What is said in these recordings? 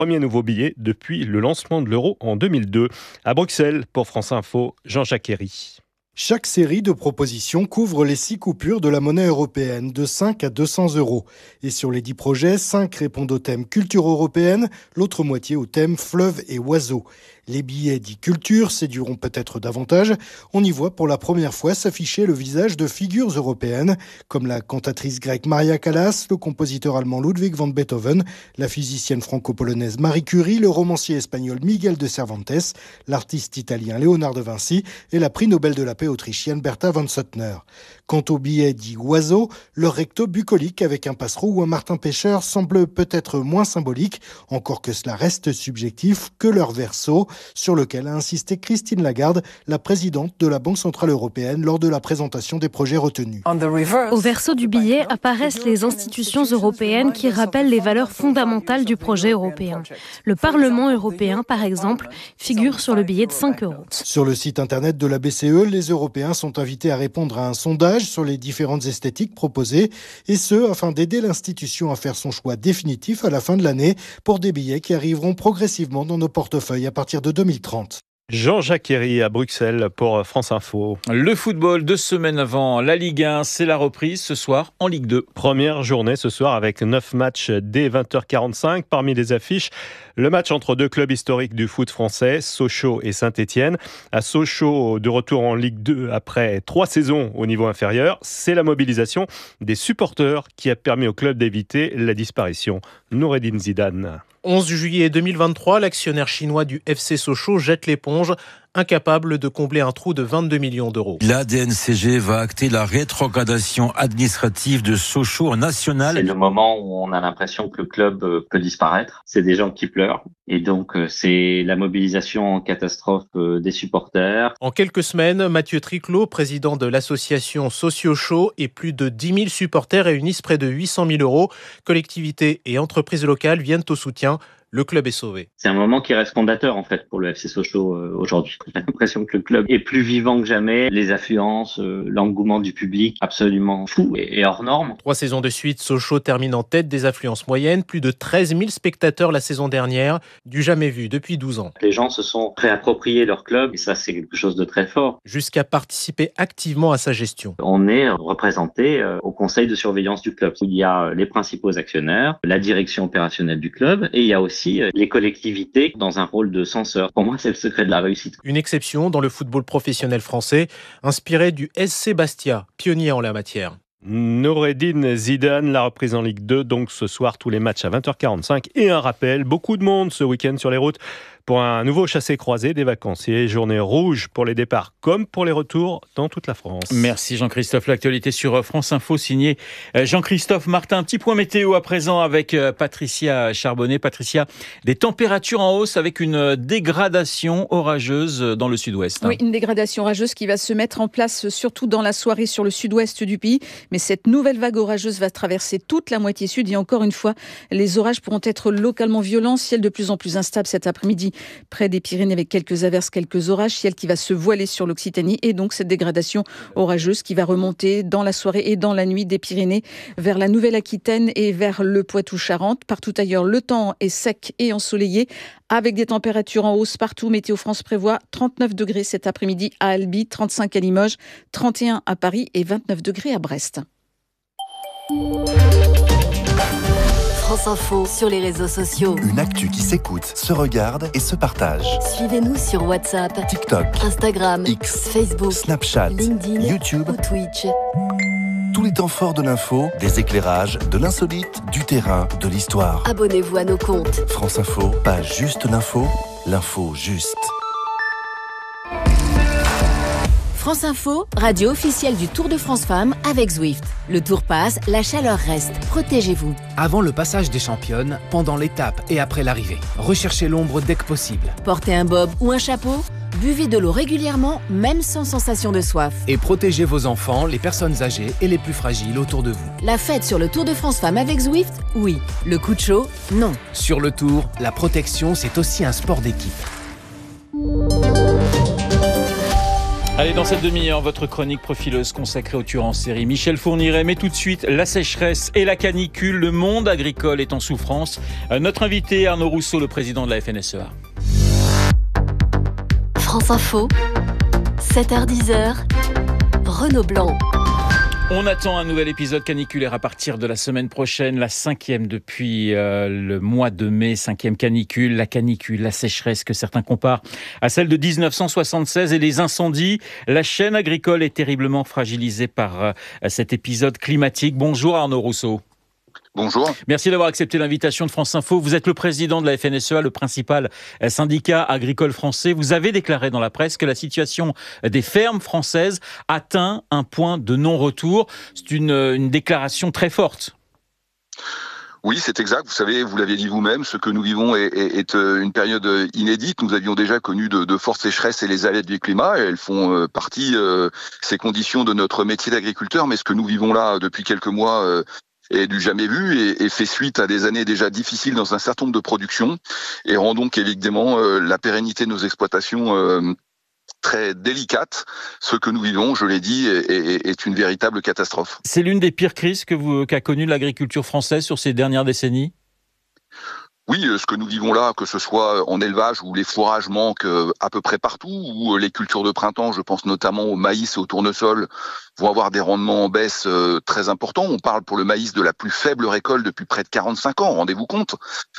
Premier nouveau billet depuis le lancement de l'euro en 2002. À Bruxelles, pour France Info, Jean-Jacques Herry. Chaque série de propositions couvre les 6 coupures de la monnaie européenne, de 5 à 200 euros. Et sur les 10 projets, 5 répondent au thème culture européenne, l'autre moitié au thème fleuve et oiseaux. Les billets dits culture séduiront peut-être davantage. On y voit pour la première fois s'afficher le visage de figures européennes, comme la cantatrice grecque Maria Callas, le compositeur allemand Ludwig van Beethoven, la physicienne franco-polonaise Marie Curie, le romancier espagnol Miguel de Cervantes, l'artiste italien Léonard de Vinci et la prix Nobel de la paix autrichienne Bertha von Suttner. Quant aux billets dits oiseaux, leur recto bucolique avec un passereau ou un martin pêcheur semble peut-être moins symbolique, encore que cela reste subjectif, que leur verso, sur lequel a insisté Christine Lagarde, la présidente de la Banque centrale européenne, lors de la présentation des projets retenus. Au verso du billet apparaissent les institutions européennes qui rappellent les valeurs fondamentales du projet européen. Le Parlement européen, par exemple, figure sur le billet de 5 euros. Sur le site internet de la BCE, les Européens sont invités à répondre à un sondage sur les différentes esthétiques proposées, et ce, afin d'aider l'institution à faire son choix définitif à la fin de l'année pour des billets qui arriveront progressivement dans nos portefeuilles à partir de 2030. Jean-Jacques Herry à Bruxelles pour France Info. Le football, 2 semaines avant la Ligue 1, c'est la reprise ce soir en Ligue 2. Première journée ce soir avec 9 matchs dès 20h45. Parmi les affiches, le match entre 2 clubs historiques du foot français, Sochaux et Saint-Étienne. À Sochaux, de retour en Ligue 2 après 3 saisons au niveau inférieur, c'est la mobilisation des supporters qui a permis au club d'éviter la disparition. Noureddine Zidane. 11 juillet 2023, l'actionnaire chinois du FC Sochaux jette l'éponge, incapable de combler un trou de 22 millions d'euros. La DNCG va acter la rétrogradation administrative de Sochaux en national. C'est le moment où on a l'impression que le club peut disparaître. C'est des gens qui pleurent. Et donc, c'est la mobilisation en catastrophe des supporters. En quelques semaines, Mathieu Triclot, président de l'association Socio-Chaud, et plus de 10 000 supporters réunissent près de 800 000 euros. Collectivités et entreprises locales viennent au soutien. Le club est sauvé. C'est un moment qui reste fondateur en fait pour le FC Sochaux aujourd'hui. J'ai l'impression que le club est plus vivant que jamais. Les affluences, l'engouement du public, absolument fou et hors norme. 3 saisons de suite, Sochaux termine en tête des affluences moyennes. Plus de 13 000 spectateurs la saison dernière, du jamais vu depuis 12 ans. Les gens se sont réappropriés leur club et ça c'est quelque chose de très fort. Jusqu'à participer activement à sa gestion. On est représenté au conseil de surveillance du club. Il y a les principaux actionnaires, la direction opérationnelle du club et il y a aussi les collectivités dans un rôle de censeur. Pour moi, c'est le secret de la réussite. Une exception dans le football professionnel français, inspiré du SC Bastia, pionnier en la matière. Noureddine Zidane, la reprise en Ligue 2, donc ce soir tous les matchs à 20h45 et un rappel, beaucoup de monde ce week-end sur les routes pour un nouveau chassé-croisé des vacanciers, journée rouge pour les départs comme pour les retours dans toute la France. Merci Jean-Christophe, l'actualité sur France Info signé Jean-Christophe Martin. Un petit point météo à présent avec Patricia Charbonnet. Patricia, des températures en hausse avec une dégradation orageuse dans le sud-ouest. Oui, une dégradation orageuse qui va se mettre en place surtout dans la soirée sur le sud-ouest du pays. Mais cette nouvelle vague orageuse va traverser toute la moitié sud et encore une fois, les orages pourront être localement violents. Ciel de plus en plus instable cet après-midi près des Pyrénées avec quelques averses, quelques orages. Ciel qui va se voiler sur l'Occitanie et donc cette dégradation orageuse qui va remonter dans la soirée et dans la nuit des Pyrénées vers la Nouvelle-Aquitaine et vers le Poitou-Charentes. Partout ailleurs, le temps est sec et ensoleillé avec des températures en hausse partout. Météo France prévoit 39 degrés cet après-midi à Albi, 35 à Limoges, 31 à Paris et 29 degrés à Brest. France Info sur les réseaux sociaux. Une actu qui s'écoute, se regarde et se partage. Suivez-nous sur WhatsApp, TikTok, Instagram, X, Facebook, Snapchat, LinkedIn, YouTube ou Twitch. Tous les temps forts de l'info, des éclairages, de l'insolite, du terrain, de l'histoire. Abonnez-vous à nos comptes. France Info, pas juste l'info, l'info juste. France Info, radio officielle du Tour de France Femmes avec Zwift. Le Tour passe, la chaleur reste. Protégez-vous. Avant le passage des championnes, pendant l'étape et après l'arrivée. Recherchez l'ombre dès que possible. Portez un bob ou un chapeau. Buvez de l'eau régulièrement, même sans sensation de soif. Et protégez vos enfants, les personnes âgées et les plus fragiles autour de vous. La fête sur le Tour de France Femmes avec Zwift, oui. Le coup de chaud, non. Sur le Tour, la protection, c'est aussi un sport d'équipe. Allez, dans cette demi-heure, votre chronique profileuse consacrée aux tueurs en série. Michel Fourniret, mais tout de suite, la sécheresse et la canicule, le monde agricole est en souffrance. Notre invité, Arnaud Rousseau, le président de la FNSEA. France Info, 7h-10h, Renaud Blanc. On attend un nouvel épisode caniculaire à partir de la semaine prochaine, la 5e depuis le mois de mai, 5e canicule, la sécheresse que certains comparent à celle de 1976 et les incendies. La chaîne agricole est terriblement fragilisée par cet épisode climatique. Bonjour Arnaud Rousseau. Bonjour. Merci d'avoir accepté l'invitation de France Info. Vous êtes le président de la FNSEA, le principal syndicat agricole français. Vous avez déclaré dans la presse que la situation des fermes françaises atteint un point de non-retour. C'est une déclaration très forte. Oui, c'est exact. Vous savez, vous l'aviez dit vous-même, ce que nous vivons est une période inédite. Nous avions déjà connu de fortes sécheresses et les aléas du climat. Et elles font partie, ces conditions, de notre métier d'agriculteur. Mais ce que nous vivons là depuis quelques mois est du jamais vu et fait suite à des années déjà difficiles dans un certain nombre de productions et rend donc évidemment la pérennité de nos exploitations très délicate. Ce que nous vivons, je l'ai dit, est une véritable catastrophe. C'est l'une des pires crises qu'a connue l'agriculture française sur ces dernières décennies ? Oui, ce que nous vivons là, que ce soit en élevage où les fourrages manquent à peu près partout, ou les cultures de printemps, je pense notamment au maïs et au tournesol, vont avoir des rendements en baisse très importants. On parle pour le maïs de la plus faible récolte depuis près de 45 ans, rendez-vous compte.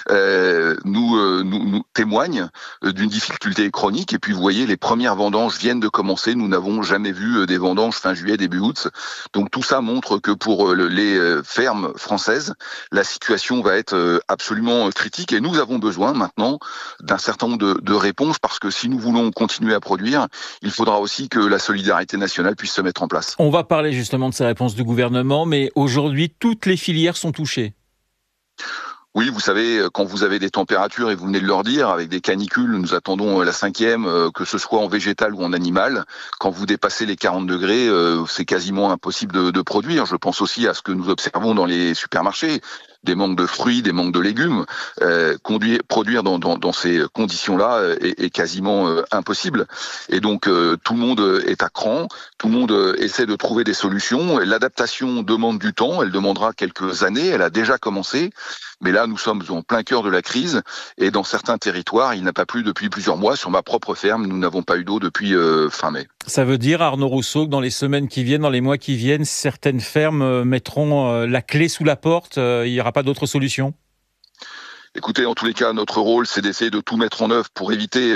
Nous témoigne d'une difficulté chronique. Et puis vous voyez, les premières vendanges viennent de commencer. Nous n'avons jamais vu des vendanges fin juillet, début août. Donc tout ça montre que pour les fermes françaises, la situation va être absolument critique. Et nous avons besoin maintenant d'un certain nombre de réponses, parce que si nous voulons continuer à produire, il faudra aussi que la solidarité nationale puisse se mettre en place. On va parler justement de ces réponses du gouvernement, mais aujourd'hui, toutes les filières sont touchées. Oui, vous savez, quand vous avez des températures, et vous venez de leur dire, avec des canicules, nous attendons la 5e, que ce soit en végétal ou en animal. Quand vous dépassez les 40 degrés, c'est quasiment impossible de produire. Je pense aussi à ce que nous observons dans les supermarchés. Des manques de fruits, des manques de légumes, produire dans ces conditions-là est quasiment impossible. Et donc tout le monde est à cran, tout le monde essaie de trouver des solutions. L'adaptation demande du temps, elle demandera quelques années, elle a déjà commencé. Mais là, nous sommes en plein cœur de la crise et dans certains territoires, il n'a pas plu depuis plusieurs mois. Sur ma propre ferme, nous n'avons pas eu d'eau depuis fin mai. Ça veut dire, Arnaud Rousseau, que dans les semaines qui viennent, dans les mois qui viennent, certaines fermes mettront la clé sous la porte. Il n'y aura pas d'autre solution ? Écoutez, en tous les cas, notre rôle, c'est d'essayer de tout mettre en œuvre pour éviter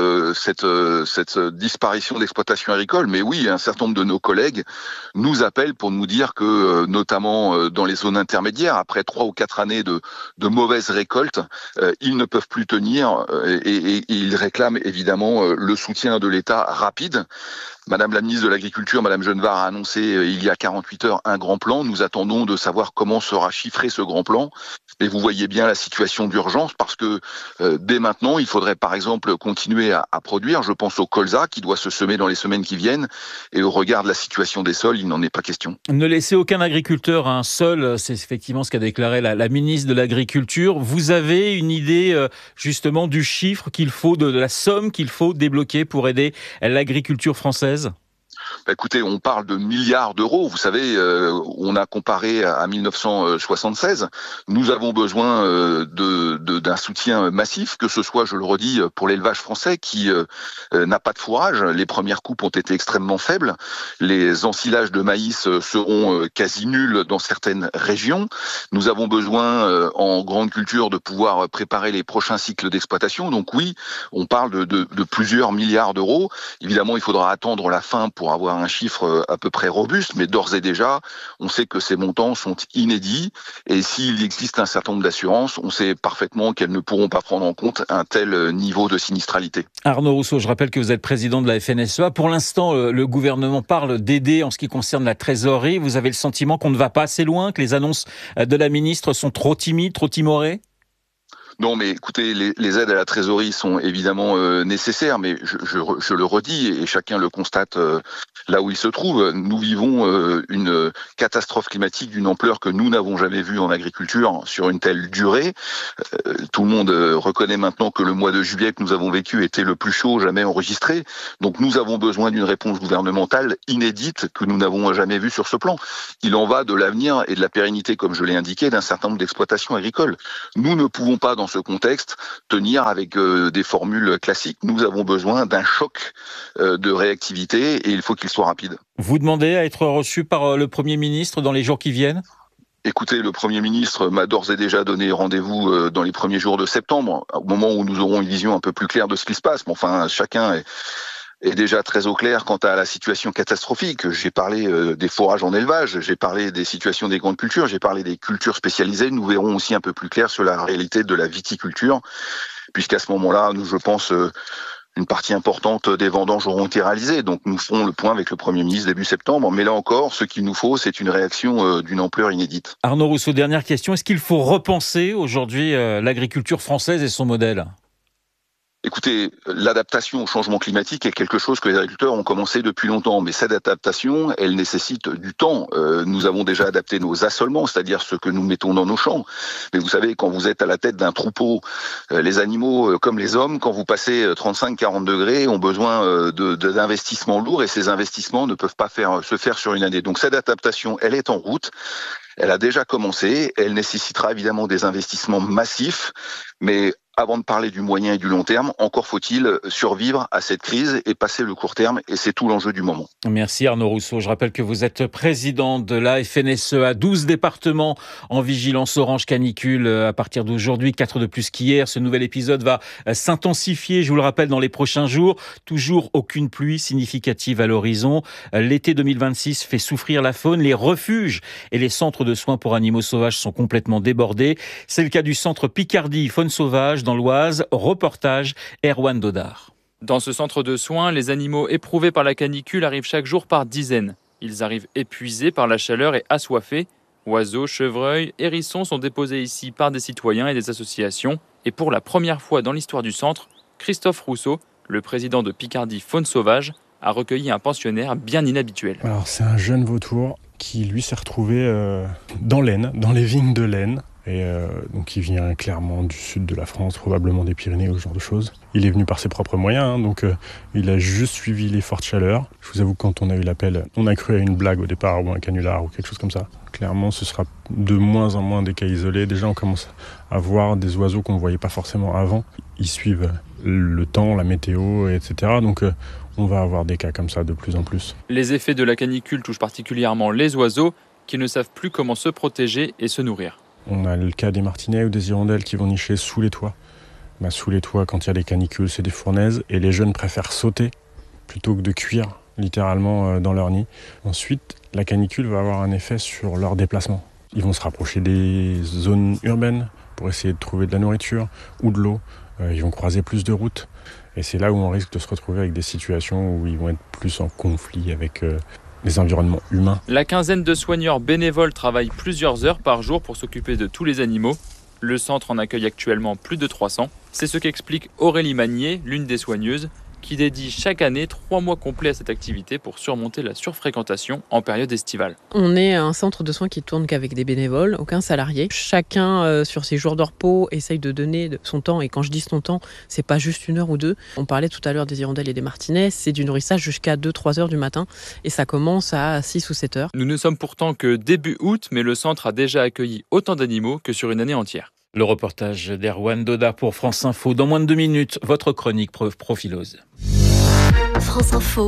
cette disparition d'exploitation agricole. Mais oui, un certain nombre de nos collègues nous appellent pour nous dire que, notamment dans les zones intermédiaires, après 3 ou 4 années de mauvaises récoltes, ils ne peuvent plus tenir et ils réclament évidemment le soutien de l'État rapide. Madame la ministre de l'Agriculture, Madame Genevard, a annoncé il y a 48 heures un grand plan. Nous attendons de savoir comment sera chiffré ce grand plan. Et vous voyez bien la situation d'urgence, parce que dès maintenant, il faudrait par exemple continuer à produire. Je pense au colza qui doit se semer dans les semaines qui viennent. Et au regard de la situation des sols, il n'en est pas question. Ne laissez aucun agriculteur seul, c'est effectivement ce qu'a déclaré la ministre de l'Agriculture. Vous avez une idée justement du chiffre qu'il faut, de la somme qu'il faut débloquer pour aider l'agriculture française ? Écoutez, on parle de milliards d'euros. Vous savez, on a comparé à 1976. Nous avons besoin d'un soutien massif, que ce soit, je le redis, pour l'élevage français qui n'a pas de fourrage. Les premières coupes ont été extrêmement faibles. Les ensilages de maïs seront quasi nuls dans certaines régions. Nous avons besoin, en grande culture, de pouvoir préparer les prochains cycles d'exploitation. Donc oui, on parle de plusieurs milliards d'euros. Évidemment, il faudra attendre la fin pour avoir un chiffre à peu près robuste, mais d'ores et déjà, on sait que ces montants sont inédits, et s'il existe un certain nombre d'assurances, on sait parfaitement qu'elles ne pourront pas prendre en compte un tel niveau de sinistralité. Arnaud Rousseau, je rappelle que vous êtes président de la FNSEA. Pour l'instant, le gouvernement parle d'aider en ce qui concerne la trésorerie. Vous avez le sentiment qu'on ne va pas assez loin, que les annonces de la ministre sont trop timides, trop timorées ? Non, mais écoutez, les aides à la trésorerie sont évidemment nécessaires, mais je le redis et chacun le constate là où il se trouve. Nous vivons une catastrophe climatique d'une ampleur que nous n'avons jamais vue en agriculture sur une telle durée. Tout le monde reconnaît maintenant que le mois de juillet que nous avons vécu était le plus chaud jamais enregistré. Donc nous avons besoin d'une réponse gouvernementale inédite que nous n'avons jamais vue sur ce plan. Il en va de l'avenir et de la pérennité, comme je l'ai indiqué, d'un certain nombre d'exploitations agricoles. Nous ne pouvons pas, dans ce contexte, tenir avec des formules classiques. Nous avons besoin d'un choc de réactivité et il faut qu'il soit rapide. Vous demandez à être reçu par le Premier ministre dans les jours qui viennent ? Écoutez, le Premier ministre m'a d'ores et déjà donné rendez-vous dans les premiers jours de septembre, au moment où nous aurons une vision un peu plus claire de ce qui se passe. Mais enfin, chacun est déjà très au clair quant à la situation catastrophique. J'ai parlé des forages en élevage, j'ai parlé des situations des grandes cultures, j'ai parlé des cultures spécialisées. Nous verrons aussi un peu plus clair sur la réalité de la viticulture, puisqu'à ce moment-là, je pense, une partie importante des vendanges auront été réalisées. Donc nous ferons le point avec le Premier ministre début septembre. Mais là encore, ce qu'il nous faut, c'est une réaction d'une ampleur inédite. Arnaud Rousseau, dernière question. Est-ce qu'il faut repenser aujourd'hui l'agriculture française et son modèle ? Écoutez, l'adaptation au changement climatique est quelque chose que les agriculteurs ont commencé depuis longtemps, mais cette adaptation, elle nécessite du temps. Nous avons déjà adapté nos assolements, c'est-à-dire ce que nous mettons dans nos champs. Mais vous savez, quand vous êtes à la tête d'un troupeau, les animaux comme les hommes, quand vous passez 35-40 degrés, ont besoin d'investissements lourds et ces investissements ne peuvent pas se faire sur une année. Donc cette adaptation, elle est en route. Elle a déjà commencé. Elle nécessitera évidemment des investissements massifs, mais avant de parler du moyen et du long terme, encore faut-il survivre à cette crise et passer le court terme, et c'est tout l'enjeu du moment. Merci Arnaud Rousseau. Je rappelle que vous êtes président de la FNSEA, 12 départements en vigilance orange canicule à partir d'aujourd'hui, 4 de plus qu'hier. Ce nouvel épisode va s'intensifier, je vous le rappelle, dans les prochains jours. Toujours aucune pluie significative à l'horizon. L'été 2026 fait souffrir la faune. Les refuges et les centres de soins pour animaux sauvages sont complètement débordés. C'est le cas du centre Picardie Faune Sauvage dans l'Oise. Reportage Erwan Dodard. Dans ce centre de soins, les animaux éprouvés par la canicule arrivent chaque jour par dizaines. Ils arrivent épuisés par la chaleur et assoiffés. Oiseaux, chevreuils, hérissons sont déposés ici par des citoyens et des associations. Et pour la première fois dans l'histoire du centre, Christophe Rousseau, le président de Picardie Faune Sauvage, a recueilli un pensionnaire bien inhabituel. Alors c'est un jeune vautour qui lui s'est retrouvé dans l'Aisne, dans les vignes de l'Aisne. Et donc il vient clairement du sud de la France, probablement des Pyrénées ou ce genre de choses. Il est venu par ses propres moyens, donc il a juste suivi les fortes chaleurs. Je vous avoue que quand on a eu l'appel, on a cru à une blague au départ ou un canular ou quelque chose comme ça. Clairement, ce sera de moins en moins des cas isolés. Déjà, on commence à voir des oiseaux qu'on ne voyait pas forcément avant. Ils suivent le temps, la météo, etc. Donc on va avoir des cas comme ça de plus en plus. Les effets de la canicule touchent particulièrement les oiseaux qui ne savent plus comment se protéger et se nourrir. On a le cas des martinets ou des hirondelles qui vont nicher sous les toits. Sous les toits, quand il y a des canicules, c'est des fournaises. Et les jeunes préfèrent sauter plutôt que de cuire littéralement dans leur nid. Ensuite, la canicule va avoir un effet sur leur déplacement. Ils vont se rapprocher des zones urbaines pour essayer de trouver de la nourriture ou de l'eau. Ils vont croiser plus de routes. Et c'est là où on risque de se retrouver avec des situations où ils vont être plus en conflit avec les environnements humains. La quinzaine de soigneurs bénévoles travaillent plusieurs heures par jour pour s'occuper de tous les animaux. Le centre en accueille actuellement plus de 300. C'est ce qu'explique Aurélie Magnier, l'une des soigneuses, qui dédie chaque année 3 mois complets à cette activité pour surmonter la surfréquentation en période estivale. On est un centre de soins qui tourne qu'avec des bénévoles, aucun salarié. Chacun, sur ses jours de repos, essaye de donner son temps. Et quand je dis son temps, c'est pas juste 1 heure ou 2. On parlait tout à l'heure des hirondelles et des martinets. C'est du nourrissage jusqu'à 2-3 heures du matin. Et ça commence à 6 ou 7 heures. Nous ne sommes pourtant que début août, mais le centre a déjà accueilli autant d'animaux que sur une année entière. Le reportage d'Erwan Dodard pour France Info. Dans moins de 2 minutes, votre chronique Profilose. France Info,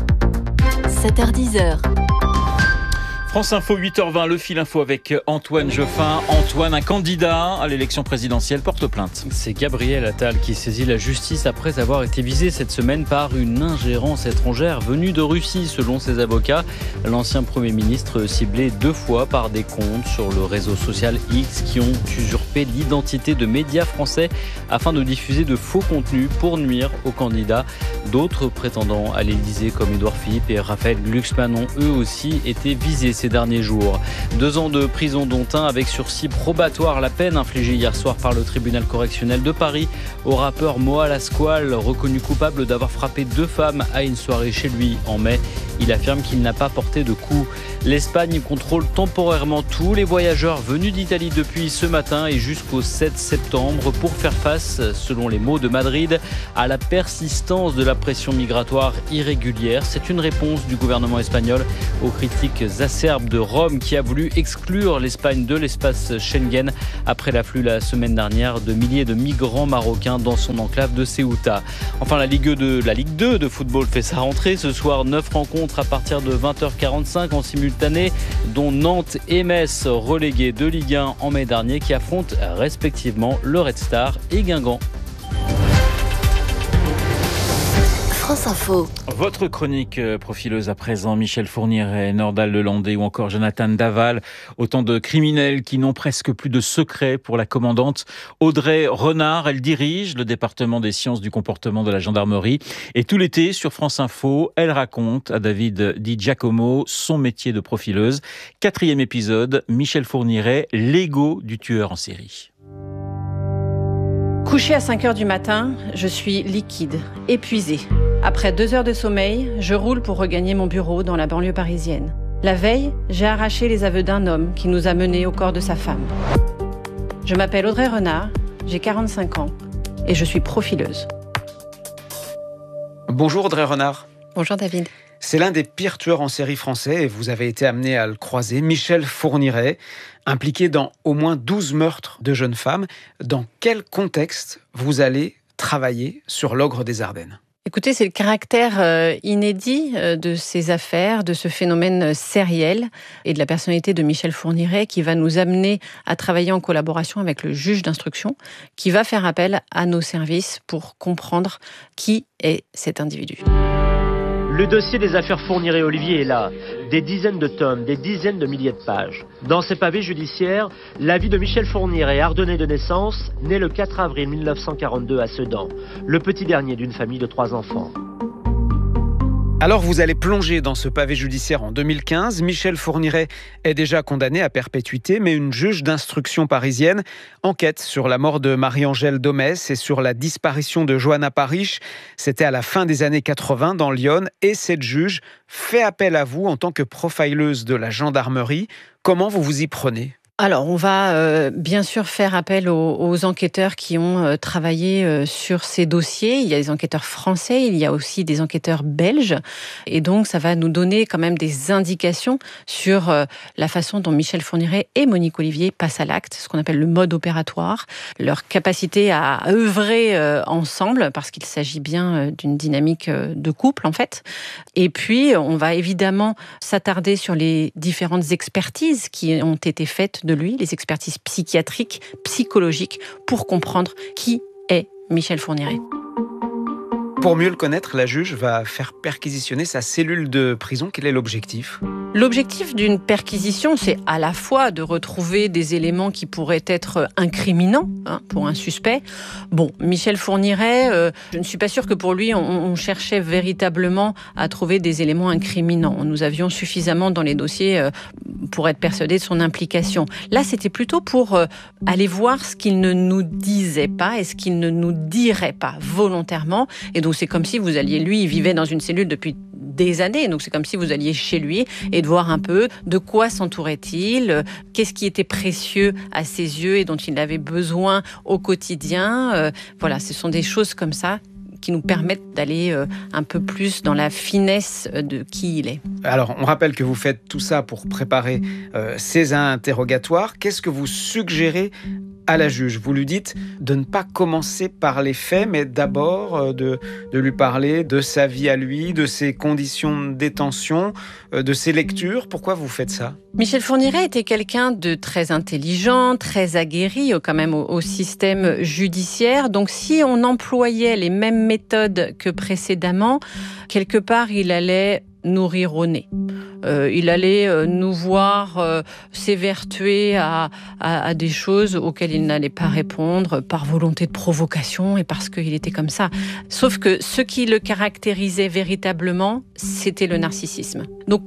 7h-10h. France Info, 8h20, le fil info avec Antoine Geoffin. Antoine, un candidat à l'élection présidentielle porte plainte. C'est Gabriel Attal qui saisit la justice après avoir été visé cette semaine par une ingérence étrangère venue de Russie, selon ses avocats. L'ancien Premier ministre ciblé 2 fois par des comptes sur le réseau social X qui ont usurpé l'identité de médias français afin de diffuser de faux contenus pour nuire aux candidats. D'autres prétendants à l'Élysée comme Édouard Philippe et Raphaël Glucksmann ont eux aussi été visés ces derniers jours. 2 ans de prison dont un avec sursis probatoire. La peine infligée hier soir par le tribunal correctionnel de Paris au rappeur Moa Lasquale, reconnu coupable d'avoir frappé 2 femmes à une soirée chez lui en mai. Il affirme qu'il n'a pas porté de coups. L'Espagne contrôle temporairement tous les voyageurs venus d'Italie depuis ce matin et jusqu'au 7 septembre pour faire face, selon les mots de Madrid, à la persistance de la pression migratoire irrégulière. C'est une réponse du gouvernement espagnol aux critiques acerbes de Rome qui a voulu exclure l'Espagne de l'espace Schengen après l'afflux la semaine dernière de milliers de migrants marocains dans son enclave de Ceuta. Enfin, la Ligue 2 de football fait sa rentrée. Ce soir, 9 rencontres à partir de 20h45 en simultané, dont Nantes et Metz, relégués de Ligue 1 en mai dernier, qui affrontent respectivement le Red Star et Guingamp. France Info. Votre chronique profileuse à présent, Michel Fourniret, Nordal Lelandais ou encore Jonathan Daval, autant de criminels qui n'ont presque plus de secret pour la commandante Audrey Renard. Elle dirige le département des sciences du comportement de la gendarmerie et tout l'été sur France Info, elle raconte à David Di Giacomo son métier de profileuse. 4e épisode, Michel Fourniret, l'ego du tueur en série. Couché à 5h du matin, je suis liquide, épuisée. Après 2 heures de sommeil, je roule pour regagner mon bureau dans la banlieue parisienne. La veille, j'ai arraché les aveux d'un homme qui nous a menés au corps de sa femme. Je m'appelle Audrey Renard, j'ai 45 ans et je suis profileuse. Bonjour Audrey Renard. Bonjour David. C'est l'un des pires tueurs en série français et vous avez été amené à le croiser, Michel Fourniret, impliqué dans au moins 12 meurtres de jeunes femmes. Dans quel contexte vous allez travailler sur l'ogre des Ardennes ? Écoutez, c'est le caractère inédit de ces affaires, de ce phénomène sériel et de la personnalité de Michel Fourniret qui va nous amener à travailler en collaboration avec le juge d'instruction qui va faire appel à nos services pour comprendre qui est cet individu. Le dossier des affaires Fourniret-Olivier est là. Des dizaines de tomes, des dizaines de milliers de pages. Dans ces pavés judiciaires, la vie de Michel Fourniret, ardennais de naissance, né le 4 avril 1942 à Sedan, le petit dernier d'une famille de 3 enfants. Alors vous allez plonger dans ce pavé judiciaire en 2015. Michel Fourniret est déjà condamné à perpétuité, mais une juge d'instruction parisienne enquête sur la mort de Marie-Angèle Domès et sur la disparition de Johanna Parish. C'était à la fin des années 80 dans l'Yonne et cette juge fait appel à vous en tant que profileuse de la gendarmerie. Comment vous vous y prenez ? Alors, on va bien sûr faire appel aux enquêteurs qui ont travaillé sur ces dossiers. Il y a des enquêteurs français, il y a aussi des enquêteurs belges. Et donc, ça va nous donner quand même des indications sur la façon dont Michel Fourniret et Monique Olivier passent à l'acte, ce qu'on appelle le mode opératoire, leur capacité à œuvrer ensemble, parce qu'il s'agit bien d'une dynamique de couple, en fait. Et puis, on va évidemment s'attarder sur les différentes expertises qui ont été faites de lui, les expertises psychiatriques, psychologiques, pour comprendre qui est Michel Fourniret. Pour mieux le connaître, la juge va faire perquisitionner sa cellule de prison. Quel est l'objectif ? L'objectif d'une perquisition, c'est à la fois de retrouver des éléments qui pourraient être incriminants pour un suspect. Bon, Michel Fourniret, je ne suis pas sûre que pour lui, on cherchait véritablement à trouver des éléments incriminants. Nous avions suffisamment dans les dossiers pour être persuadés de son implication. Là, c'était plutôt pour aller voir ce qu'il ne nous disait pas et ce qu'il ne nous dirait pas volontairement. Et donc, c'est comme si vous alliez, lui, il vivait dans une cellule depuis des années, donc c'est comme si vous alliez chez lui et de voir un peu de quoi s'entourait-il, qu'est-ce qui était précieux à ses yeux et dont il avait besoin au quotidien. Voilà, ce sont des choses comme ça qui nous permettent d'aller un peu plus dans la finesse de qui il est. Alors, on rappelle que vous faites tout ça pour préparer ces interrogatoires. Qu'est-ce que vous suggérez à la juge? Vous lui dites de ne pas commencer par les faits, mais d'abord de lui parler de sa vie à lui, de ses conditions de détention, de ses lectures. Pourquoi vous faites ça? Michel Fourniret était quelqu'un de très intelligent, très aguerri quand même au système judiciaire. Donc si on employait les mêmes méthodes que précédemment, quelque part il allait nous rire au nez. Il allait nous voir s'évertuer à des choses auxquelles il n'allait pas répondre par volonté de provocation et parce qu'il était comme ça. Sauf que ce qui le caractérisait véritablement, c'était le narcissisme. Donc,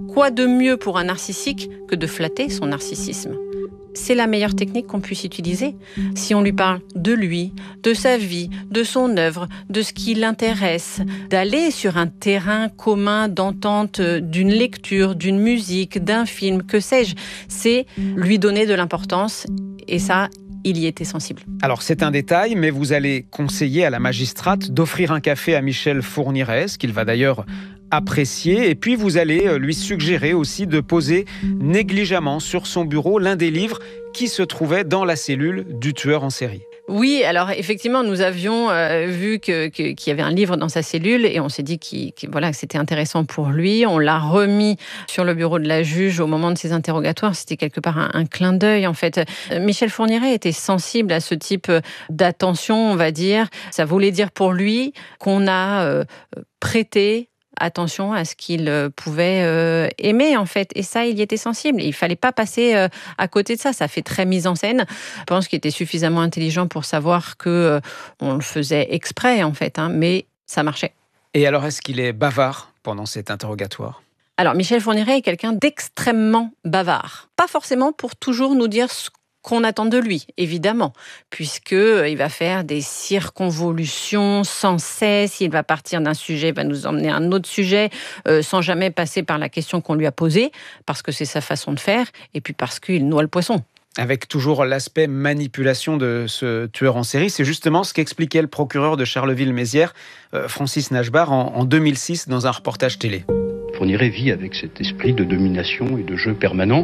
Quoi de mieux pour un narcissique que de flatter son narcissisme ? C'est la meilleure technique qu'on puisse utiliser. Si on lui parle de lui, de sa vie, de son œuvre, de ce qui l'intéresse, d'aller sur un terrain commun d'entente d'une lecture, d'une musique, d'un film, que sais-je, c'est lui donner de l'importance et ça, il y était sensible. Alors c'est un détail, mais vous allez conseiller à la magistrate d'offrir un café à Michel Fourniret, ce qu'il va d'ailleurs apprécier, et puis vous allez lui suggérer aussi de poser négligemment sur son bureau l'un des livres qui se trouvait dans la cellule du tueur en série. Oui, alors effectivement, nous avions vu qu'il y avait un livre dans sa cellule et on s'est dit que c'était intéressant pour lui. On l'a remis sur le bureau de la juge au moment de ses interrogatoires. C'était quelque part un clin d'œil, en fait. Michel Fourniret était sensible à ce type d'attention, on va dire. Ça voulait dire pour lui qu'on a prêté attention à ce qu'il pouvait aimer, en fait. Et ça, il y était sensible. Il fallait pas passer à côté de ça. Ça fait très mise en scène. Je pense qu'il était suffisamment intelligent pour savoir que on le faisait exprès, en fait, mais ça marchait. Et alors, est-ce qu'il est bavard pendant cet interrogatoire ? Alors, Michel Fourniret est quelqu'un d'extrêmement bavard. Pas forcément pour toujours nous dire ce qu'on attend de lui, évidemment, puisqu'il va faire des circonvolutions sans cesse, il va partir d'un sujet, va nous emmener à un autre sujet, sans jamais passer par la question qu'on lui a posée, parce que c'est sa façon de faire, et puis parce qu'il noie le poisson. Avec toujours l'aspect manipulation de ce tueur en série, c'est justement ce qu'expliquait le procureur de Charleville-Mézières, Francis Nachbar, en 2006, dans un reportage télé. Fourniret vit avec cet esprit de domination et de jeu permanent,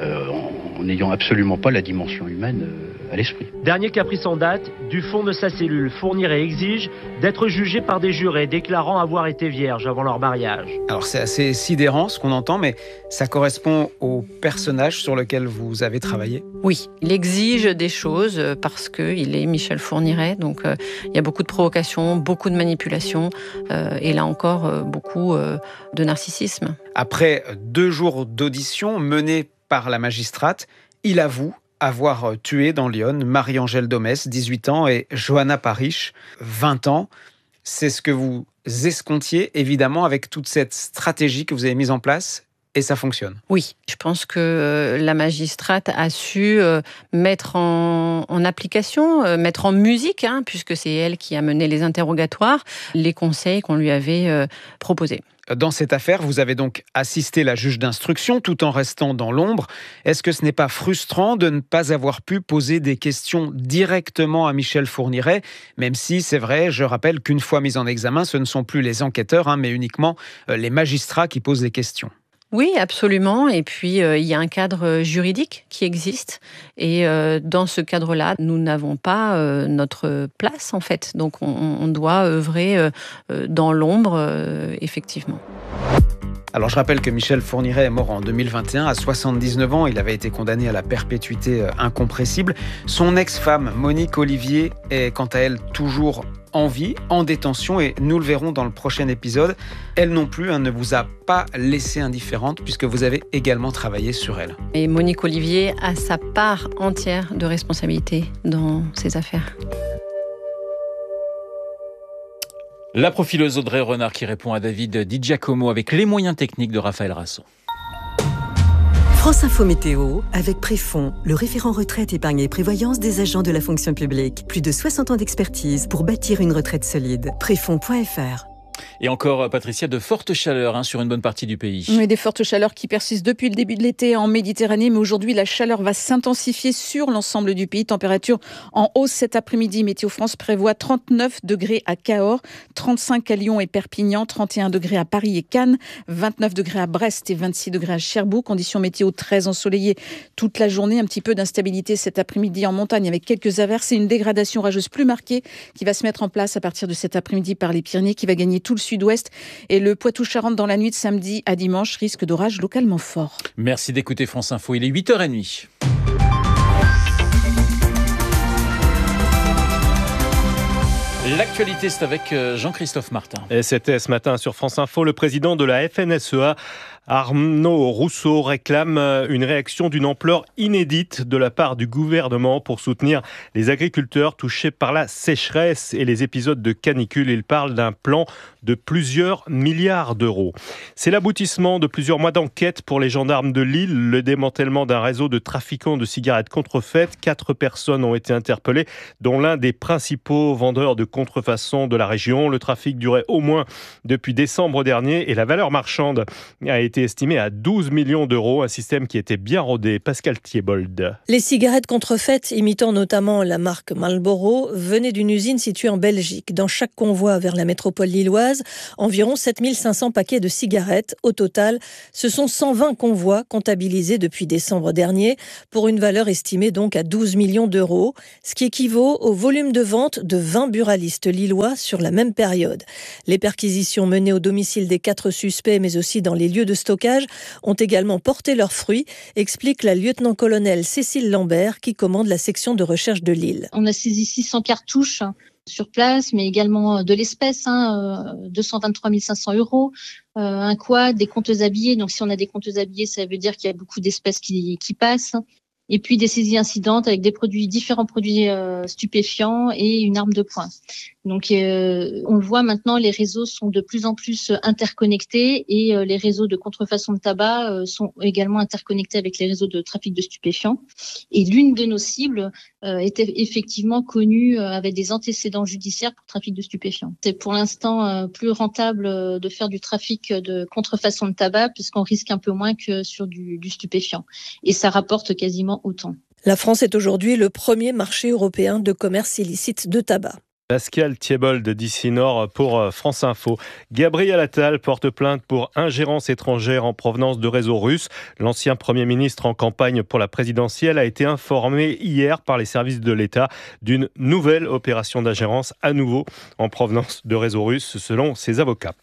en n'ayant absolument pas la dimension humaine à l'esprit. Dernier caprice en date, du fond de sa cellule, Fourniret exige d'être jugé par des jurés déclarant avoir été vierge avant leur mariage. Alors c'est assez sidérant ce qu'on entend, mais ça correspond au personnage sur lequel vous avez travaillé ? Oui, il exige des choses parce qu'il est Michel Fourniret, donc il y a beaucoup de provocations, beaucoup de manipulations, et là encore beaucoup de narcissisme. Après 2 jours d'audition menés par la magistrate, il avoue avoir tué dans Lyon Marie-Angèle Domès, 18 ans, et Johanna Parish, 20 ans. C'est ce que vous escomptiez, évidemment, avec toute cette stratégie que vous avez mise en place, et ça fonctionne. Oui, je pense que la magistrate a su mettre en application, mettre en musique, puisque c'est elle qui a mené les interrogatoires, les conseils qu'on lui avait proposés. Dans cette affaire, vous avez donc assisté la juge d'instruction tout en restant dans l'ombre. Est-ce que ce n'est pas frustrant de ne pas avoir pu poser des questions directement à Michel Fourniret, même si, c'est vrai, je rappelle qu'une fois mis en examen, ce ne sont plus les enquêteurs, mais uniquement les magistrats qui posent les questions. Oui, absolument. Et puis, il y a un cadre juridique qui existe. Et dans ce cadre-là, nous n'avons pas notre place, en fait. Donc, on doit œuvrer dans l'ombre, effectivement. Alors je rappelle que Michel Fourniret est mort en 2021 à 79 ans. Il avait été condamné à la perpétuité incompressible. Son ex-femme, Monique Olivier, est quant à elle toujours en vie, en détention, et nous le verrons dans le prochain épisode. Elle non plus ne vous a pas laissé indifférente puisque vous avez également travaillé sur elle. Et Monique Olivier a sa part entière de responsabilité dans ces affaires. La profileuse Audrey Renard qui répond à David Di Giacomo avec les moyens techniques de Raphaël Rasson. France Info Météo avec Préfonds, le référent retraite, épargne et prévoyance des agents de la fonction publique. Plus de 60 ans d'expertise pour bâtir une retraite solide. Préfonds.fr. Et encore, Patricia, de fortes chaleurs sur une bonne partie du pays. Oui, des fortes chaleurs qui persistent depuis le début de l'été en Méditerranée. Mais aujourd'hui, la chaleur va s'intensifier sur l'ensemble du pays. Température en hausse cet après-midi. Météo France prévoit 39 degrés à Cahors, 35 à Lyon et Perpignan, 31 degrés à Paris et Cannes, 29 degrés à Brest et 26 degrés à Cherbourg. Conditions météo très ensoleillées toute la journée. Un petit peu d'instabilité cet après-midi en montagne avec quelques averses et une dégradation orageuse plus marquée qui va se mettre en place à partir de cet après-midi par les Pyrénées, qui va gagner tout le sud-ouest et le Poitou-Charentes dans la nuit de samedi à dimanche, risque d'orage localement fort. Merci d'écouter France Info, il est 8h30. L'actualité, c'est avec Jean-Christophe Martin. Et c'était ce matin sur France Info, le président de la FNSEA Arnaud Rousseau réclame une réaction d'une ampleur inédite de la part du gouvernement pour soutenir les agriculteurs touchés par la sécheresse et les épisodes de canicule. Il parle d'un plan de plusieurs milliards d'euros. C'est l'aboutissement de plusieurs mois d'enquête pour les gendarmes de Lille, le démantèlement d'un réseau de trafiquants de cigarettes contrefaites. 4 personnes ont été interpellées, dont l'un des principaux vendeurs de contrefaçon de la région. Le trafic durait au moins depuis décembre dernier et la valeur marchande a été estimé à 12 millions d'euros, un système qui était bien rodé. Pascal Thiebold. Les cigarettes contrefaites, imitant notamment la marque Marlboro, venaient d'une usine située en Belgique. Dans chaque convoi vers la métropole lilloise, environ 7500 paquets de cigarettes. Au total, ce sont 120 convois comptabilisés depuis décembre dernier, pour une valeur estimée donc à 12 millions d'euros, ce qui équivaut au volume de vente de 20 buralistes lillois sur la même période. Les perquisitions menées au domicile des 4 suspects, mais aussi dans les lieux de stockage, ont également porté leurs fruits, explique la lieutenant-colonel Cécile Lambert, qui commande la section de recherche de Lille. On a saisi 600 cartouches sur place, mais également de l'espèce, 223 500 euros, un quad, des compteuses habillées. Donc si on a des compteuses habillées, ça veut dire qu'il y a beaucoup d'espèces qui passent. Et puis des saisies incidentes avec différents produits stupéfiants et une arme de poing. Donc on le voit maintenant, les réseaux sont de plus en plus interconnectés et les réseaux de contrefaçon de tabac sont également interconnectés avec les réseaux de trafic de stupéfiants. Et l'une de nos cibles était effectivement connue avec des antécédents judiciaires pour trafic de stupéfiants. C'est pour l'instant plus rentable de faire du trafic de contrefaçon de tabac puisqu'on risque un peu moins que sur du stupéfiant. Et ça rapporte quasiment autant. La France est aujourd'hui le premier marché européen de commerce illicite de tabac. Pascal Thiebold d'ici Nord pour France Info. Gabriel Attal porte plainte pour ingérence étrangère en provenance de réseaux russes. L'ancien Premier ministre en campagne pour la présidentielle a été informé hier par les services de l'État d'une nouvelle opération d'ingérence à nouveau en provenance de réseaux russes, selon ses avocats.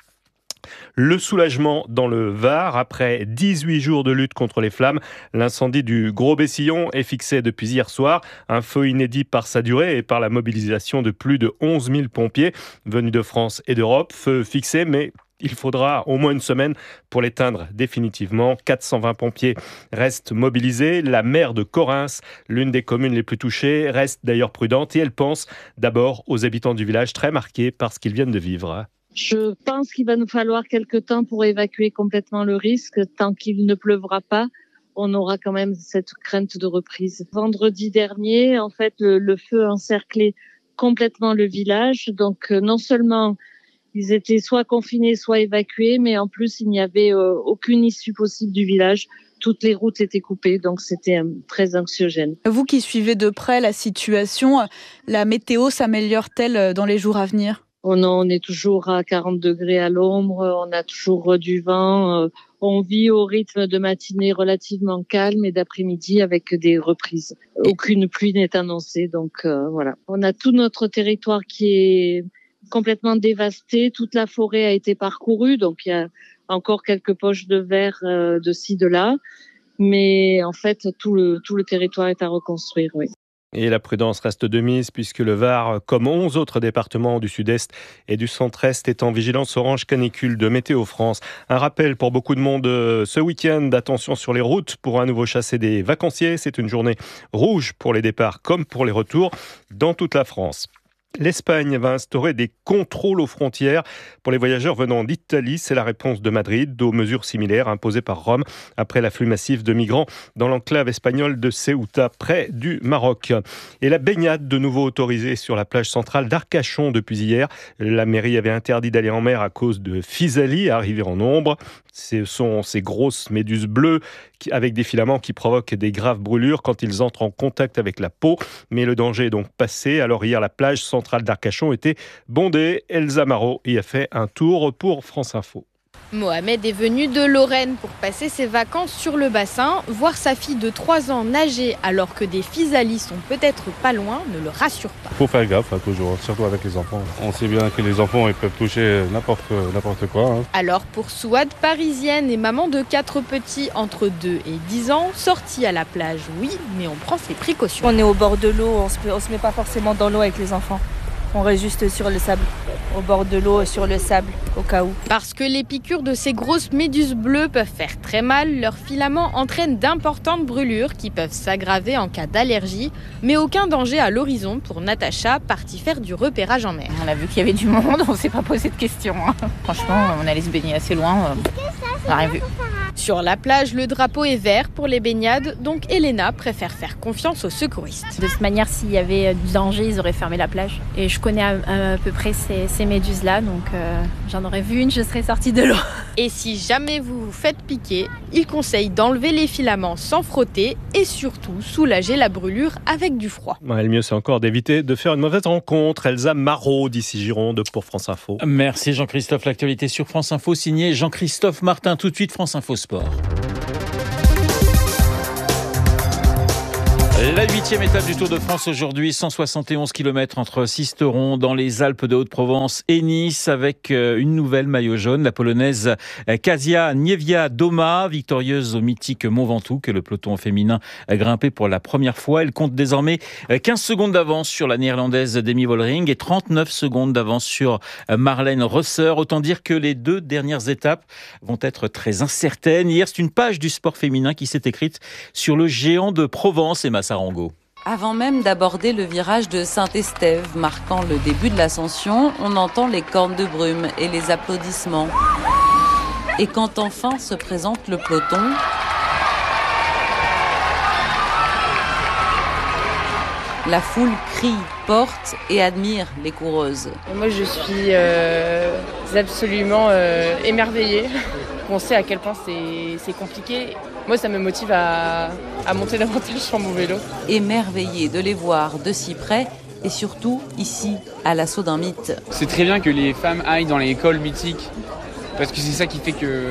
Le soulagement dans le Var. Après 18 jours de lutte contre les flammes, l'incendie du Gros Bessillon est fixé depuis hier soir. Un feu inédit par sa durée et par la mobilisation de plus de 11 000 pompiers venus de France et d'Europe. Feu fixé, mais il faudra au moins une semaine pour l'éteindre définitivement. 420 pompiers restent mobilisés. La maire de Correns, l'une des communes les plus touchées, reste d'ailleurs prudente et elle pense d'abord aux habitants du village très marqués par ce qu'ils viennent de vivre. Je pense qu'il va nous falloir quelques temps pour évacuer complètement le risque. Tant qu'il ne pleuvra pas, on aura quand même cette crainte de reprise. Vendredi dernier, en fait, le feu encerclait complètement le village. Donc, non seulement ils étaient soit confinés, soit évacués, mais en plus, il n'y avait aucune issue possible du village. Toutes les routes étaient coupées, donc c'était très anxiogène. Vous qui suivez de près la situation, la météo s'améliore-t-elle dans les jours à venir ? Oh non, on est toujours à 40 degrés à l'ombre, on a toujours du vent, on vit au rythme de matinée relativement calme et d'après-midi avec des reprises. Aucune pluie n'est annoncée, donc voilà. On a tout notre territoire qui est complètement dévasté, toute la forêt a été parcourue, donc il y a encore quelques poches de verre de ci, de là, mais en fait tout le territoire est à reconstruire, oui. Et la prudence reste de mise puisque le Var, comme 11 autres départements du sud-est et du centre-est, est en vigilance orange canicule de Météo France. Un rappel pour beaucoup de monde ce week-end, attention sur les routes pour à nouveau chasser des vacanciers. C'est une journée rouge pour les départs comme pour les retours dans toute la France. L'Espagne va instaurer des contrôles aux frontières pour les voyageurs venant d'Italie. C'est la réponse de Madrid aux mesures similaires imposées par Rome après l'afflux massif de migrants dans l'enclave espagnole de Ceuta, près du Maroc. Et la baignade de nouveau autorisée sur la plage centrale d'Arcachon depuis hier. La mairie avait interdit d'aller en mer à cause de physalie arrivées en nombre. Ce sont ces grosses méduses bleues avec des filaments qui provoquent des graves brûlures quand ils entrent en contact avec la peau. Mais le danger est donc passé. Alors hier, la plage centrale d'Arcachon était bondée. Elsa Marot y a fait un tour pour France Info. Mohamed est venu de Lorraine pour passer ses vacances sur le bassin. Voir sa fille de 3 ans nager alors que des physalies sont peut-être pas loin ne le rassure pas. Il faut faire gaffe toujours, surtout avec les enfants. On sait bien que les enfants ils peuvent toucher n'importe quoi. Alors pour Souad, parisienne et maman de 4 petits entre 2 et 10 ans, sortie à la plage, oui, mais on prend ses précautions. On est au bord de l'eau, on se met pas forcément dans l'eau avec les enfants. On reste juste sur le sable. au bord de l'eau sur le sable, au cas où. Parce que les piqûres de ces grosses méduses bleues peuvent faire très mal, leurs filaments entraînent d'importantes brûlures qui peuvent s'aggraver en cas d'allergie, mais aucun danger à l'horizon pour Natacha, partie faire du repérage en mer. On a vu qu'il y avait du monde, on ne s'est pas posé de questions. Franchement, on allait se baigner assez loin, on n'a rien vu. Sur la plage, le drapeau est vert pour les baignades, donc Elena préfère faire confiance aux secouristes. De toute manière, s'il y avait du danger, ils auraient fermé la plage. Et je connais à peu près ces méduses-là, donc j'en aurais vu une, je serais sortie de l'eau. Et si jamais vous vous faites piquer, il conseille d'enlever les filaments sans frotter et surtout soulager la brûlure avec du froid. Ouais, le mieux, c'est encore d'éviter de faire une mauvaise rencontre. Elsa Marot, d'ici Gironde, pour France Info. Merci Jean-Christophe. L'actualité sur France Info, signé Jean-Christophe Martin. Tout de suite, France Info Sport. La 8e étape du Tour de France aujourd'hui, 171 km entre Sisteron dans les Alpes de Haute-Provence et Nice avec une nouvelle maillot jaune, la polonaise Kasia Niewiadoma, victorieuse au mythique Mont Ventoux que le peloton féminin a grimpé pour la première fois. Elle compte désormais 15 secondes d'avance sur la néerlandaise Demi Vollering et 39 secondes d'avance sur Marlène Rosser. Autant dire que les deux dernières étapes vont être très incertaines. Hier, c'est une page du sport féminin qui s'est écrite sur le géant de Provence et Sarango. Avant même d'aborder le virage de Saint-Estève, marquant le début de l'ascension, on entend les cornes de brume et les applaudissements. Et quand enfin se présente le peloton, la foule crie, porte et admire les coureuses. Moi, je suis absolument émerveillée. On sait à quel point c'est compliqué. Moi, ça me motive à monter davantage sur mon vélo. Émerveillée de les voir de si près et surtout ici, à l'assaut d'un mythe. C'est très bien que les femmes aillent dans les écoles mythiques parce que c'est ça qui fait que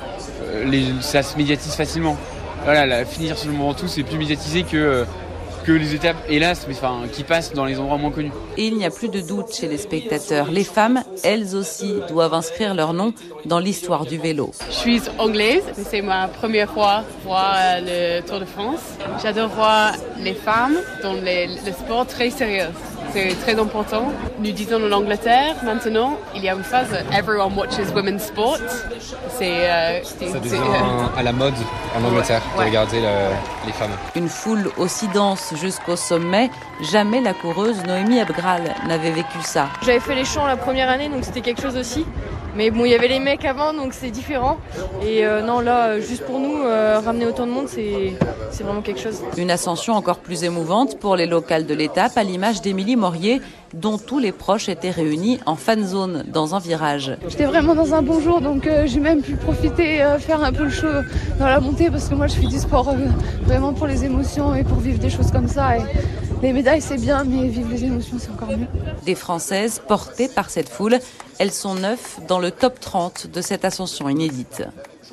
ça se médiatise facilement. Voilà, finir sur le Mont Ventoux, c'est plus médiatisé que les étapes, hélas, qui passent dans les endroits moins connus. Et il n'y a plus de doute chez les spectateurs. Les femmes, elles aussi, doivent inscrire leur nom dans l'histoire du vélo. Je suis anglaise, c'est ma première fois voir le Tour de France. J'adore voir les femmes dans le sport très sérieux. C'est très important. Nous disons en Angleterre, maintenant, il y a une phrase « Everyone watches women's sport ». Ça devient à la mode en Angleterre de regarder les femmes. Une foule aussi dense jusqu'au sommet, jamais la coureuse Noémie Abgral n'avait vécu ça. J'avais fait les champs la première année, donc c'était quelque chose aussi. Mais bon, il y avait les mecs avant, donc c'est différent. Et non, là, juste pour nous, ramener autant de monde, c'est vraiment quelque chose. Une ascension encore plus émouvante pour les locales de l'étape, à l'image d'Émilie Morier, dont tous les proches étaient réunis en fan zone dans un virage. J'étais vraiment dans un bon jour, donc j'ai même pu profiter, faire un peu le show dans la montée, parce que moi je fais du sport vraiment pour les émotions et pour vivre des choses comme ça. Et les médailles c'est bien, mais vivre les émotions c'est encore mieux. Des Françaises portées par cette foule, elles sont 9 dans le top 30 de cette ascension inédite.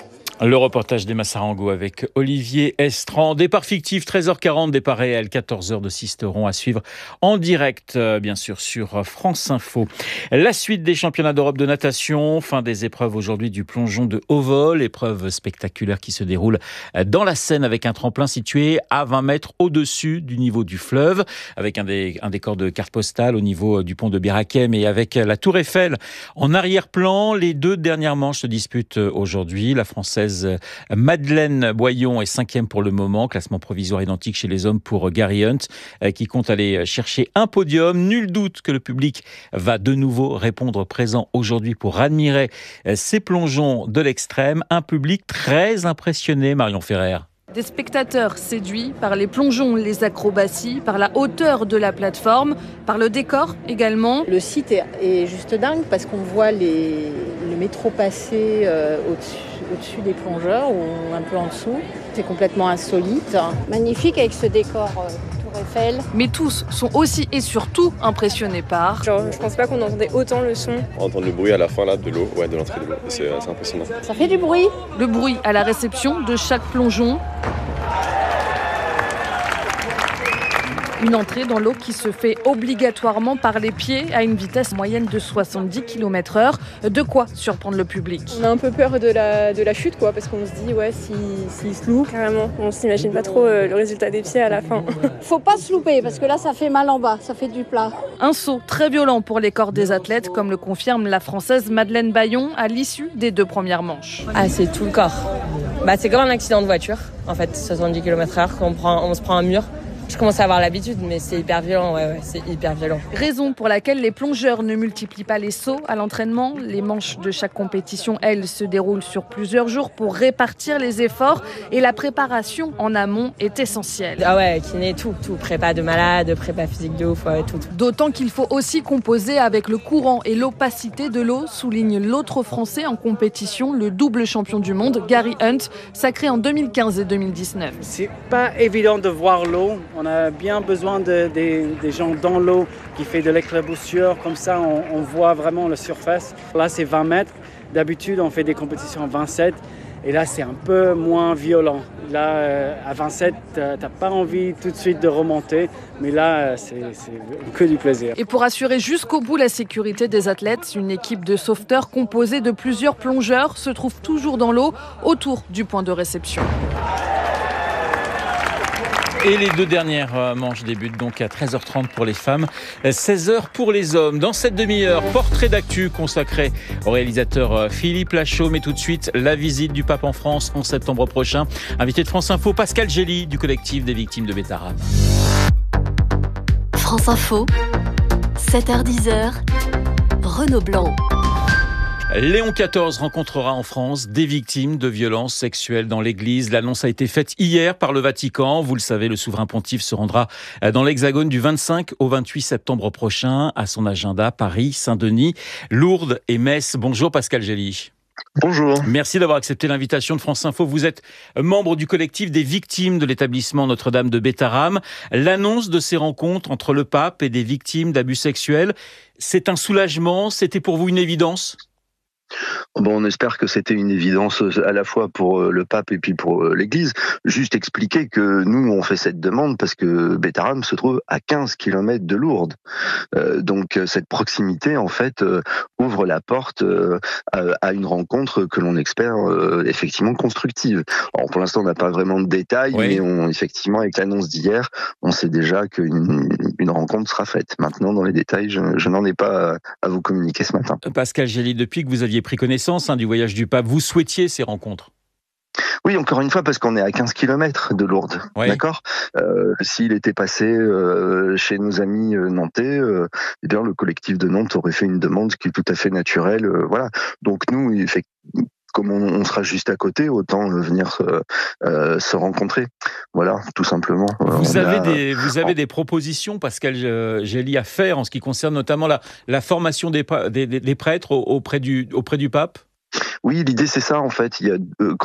Le reportage d'Emma Sarango avec Olivier Estran. Départ fictif, 13h40, départ réel, 14h de Sisteron à suivre en direct, bien sûr, sur France Info. La suite des championnats d'Europe de natation, fin des épreuves aujourd'hui du plongeon de haut vol, épreuve spectaculaire qui se déroule dans la Seine avec un tremplin situé à 20 mètres au-dessus du niveau du fleuve, avec un décor de carte postale au niveau du pont de Bir Hakeim et avec la Tour Eiffel en arrière-plan. Les deux dernières manches se disputent aujourd'hui. La Française Madeleine Boyon est 5e pour le moment, classement provisoire identique chez les hommes pour Gary Hunt qui compte aller chercher un podium. Nul doute que le public va de nouveau répondre présent aujourd'hui pour admirer ces plongeons de l'extrême. Un public très impressionné, Marion Ferrer. Des spectateurs séduits par les plongeons, les acrobaties, par la hauteur de la plateforme, par le décor également. Le site est juste dingue parce qu'on voit le métro passer au-dessus des plongeurs ou un peu en dessous. C'est complètement insolite. Magnifique avec ce décor Tour Eiffel. Mais tous sont aussi et surtout impressionnés par... Je pense pas qu'on entendait autant le son. On entend le bruit à la fin là, de l'eau, de l'entrée de l'eau. C'est impressionnant. Ça fait du bruit. Le bruit à la réception de chaque plongeon. Une entrée dans l'eau qui se fait obligatoirement par les pieds à une vitesse moyenne de 70 km/h. De quoi surprendre le public. On a un peu peur de la chute, quoi, parce qu'on se dit, ouais, s'il se loupe, carrément, on s'imagine pas trop le résultat des pieds à la fin. Faut pas se louper, parce que là, ça fait mal en bas, ça fait du plat. Un saut très violent pour les corps des athlètes, comme le confirme la Française Madeleine Bayon à l'issue des 2 premières manches. Ah, c'est tout le corps. C'est comme un accident de voiture, en fait, 70 km/h, on se prend un mur. Je commence à avoir l'habitude, mais c'est hyper violent, c'est hyper violent. Raison pour laquelle les plongeurs ne multiplient pas les sauts à l'entraînement. Les manches de chaque compétition, elles, se déroulent sur plusieurs jours pour répartir les efforts et la préparation en amont est essentielle. Ah ouais, kiné, tout, prépa de malade, prépa physique de ouf, tout. D'autant qu'il faut aussi composer avec le courant et l'opacité de l'eau, souligne l'autre Français en compétition, le double champion du monde, Gary Hunt, sacré en 2015 et 2019. C'est pas évident de voir l'eau. On a bien besoin des gens dans l'eau qui fait de l'éclaboussure, comme ça on voit vraiment la surface. Là c'est 20 mètres, d'habitude on fait des compétitions à 27 et là c'est un peu moins violent. Là à 27 t'as pas envie tout de suite de remonter, mais là c'est que du plaisir. Et pour assurer jusqu'au bout la sécurité des athlètes, une équipe de sauveteurs composée de plusieurs plongeurs se trouve toujours dans l'eau autour du point de réception. Et les 2 dernières manches débutent donc à 13h30 pour les femmes, 16h pour les hommes. Dans cette demi-heure, portrait d'actu consacré au réalisateur Philippe Lachaud. Mais tout de suite, la visite du pape en France en septembre prochain. Invité de France Info, Pascal Gély du collectif des victimes de Bétarab. France Info, 7h-10h, Renaud Blanc. Léon XIV rencontrera en France des victimes de violences sexuelles dans l'Église. L'annonce a été faite hier par le Vatican. Vous le savez, le souverain pontife se rendra dans l'Hexagone du 25 au 28 septembre prochain. À son agenda, Paris, Saint-Denis, Lourdes et Metz. Bonjour Pascal Gély. Bonjour. Merci d'avoir accepté l'invitation de France Info. Vous êtes membre du collectif des victimes de l'établissement Notre-Dame de Bétarab. L'annonce de ces rencontres entre le pape et des victimes d'abus sexuels, c'est un soulagement? C'était pour vous une évidence? On espère que c'était une évidence à la fois pour le pape et puis pour l'Église. Juste expliquer que nous, on fait cette demande parce que Bétarab se trouve à 15 km de Lourdes. Donc cette proximité, en fait, ouvre la porte à une rencontre que l'on espère effectivement constructive. Alors pour l'instant, on n'a pas vraiment de détails, oui. Mais effectivement, avec l'annonce d'hier, on sait déjà qu'une rencontre sera faite. Maintenant, dans les détails, je n'en ai pas à vous communiquer ce matin. Pascal Gély, depuis que vous aviez pris connaissance du voyage du pape, vous souhaitiez ces rencontres? Oui, encore une fois, parce qu'on est à 15 km de Lourdes, oui. D'accord. S'il était passé chez nos amis nantais, eh bien, le collectif de Nantes aurait fait une demande qui est tout à fait naturelle. Voilà. Donc nous, comme on sera juste à côté, autant venir se rencontrer. Voilà, tout simplement. Vous avez des propositions, Pascal Gély, à faire en ce qui concerne notamment la formation des prêtres auprès du pape? Oui, l'idée c'est ça en fait. Il y a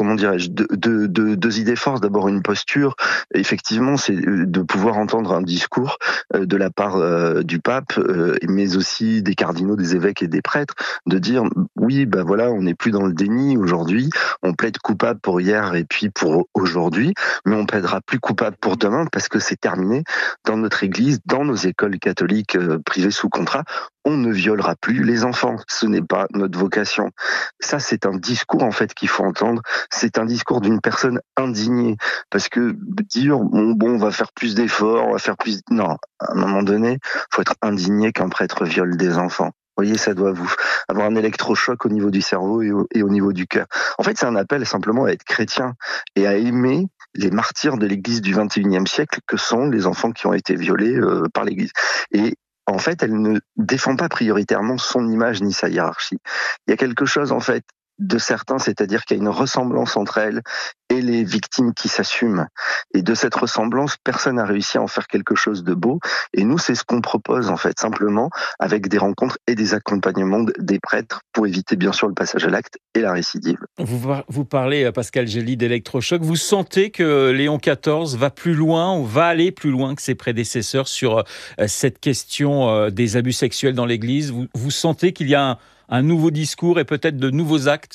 deux idées forces. D'abord une posture. Effectivement, c'est de pouvoir entendre un discours de la part du pape, mais aussi des cardinaux, des évêques et des prêtres, de dire oui, voilà, on n'est plus dans le déni aujourd'hui. On plaide coupable pour hier et puis pour aujourd'hui, mais on plaidera plus coupable pour demain parce que c'est terminé. Dans notre Église, dans nos écoles catholiques privées sous contrat, on ne violera plus les enfants. Ce n'est pas notre vocation. Ça, c'est un discours en fait qu'il faut entendre. C'est un discours d'une personne indignée, parce que dire on va faire plus d'efforts, on va faire plus. Non, à un moment donné, faut être indigné qu'un prêtre viole des enfants. Vous voyez, ça doit vous avoir un électrochoc au niveau du cerveau et au niveau du cœur. En fait, c'est un appel simplement à être chrétien et à aimer les martyrs de l'Église du XXIe siècle que sont les enfants qui ont été violés par l'Église. Et en fait, elle ne défend pas prioritairement son image ni sa hiérarchie. Il y a quelque chose, en fait, de certain, c'est-à-dire qu'il y a une ressemblance entre elles et les victimes qui s'assument. Et de cette ressemblance, personne n'a réussi à en faire quelque chose de beau. Et nous, c'est ce qu'on propose, en fait, simplement, avec des rencontres et des accompagnements des prêtres pour éviter, bien sûr, le passage à l'acte et la récidive. Vous parlez, Pascal Gély, d'électrochoc. Vous sentez que Léon XIV va plus loin, ou va aller plus loin que ses prédécesseurs sur cette question des abus sexuels dans l'Église? Vous sentez qu'il y a un nouveau discours et peut-être de nouveaux actes?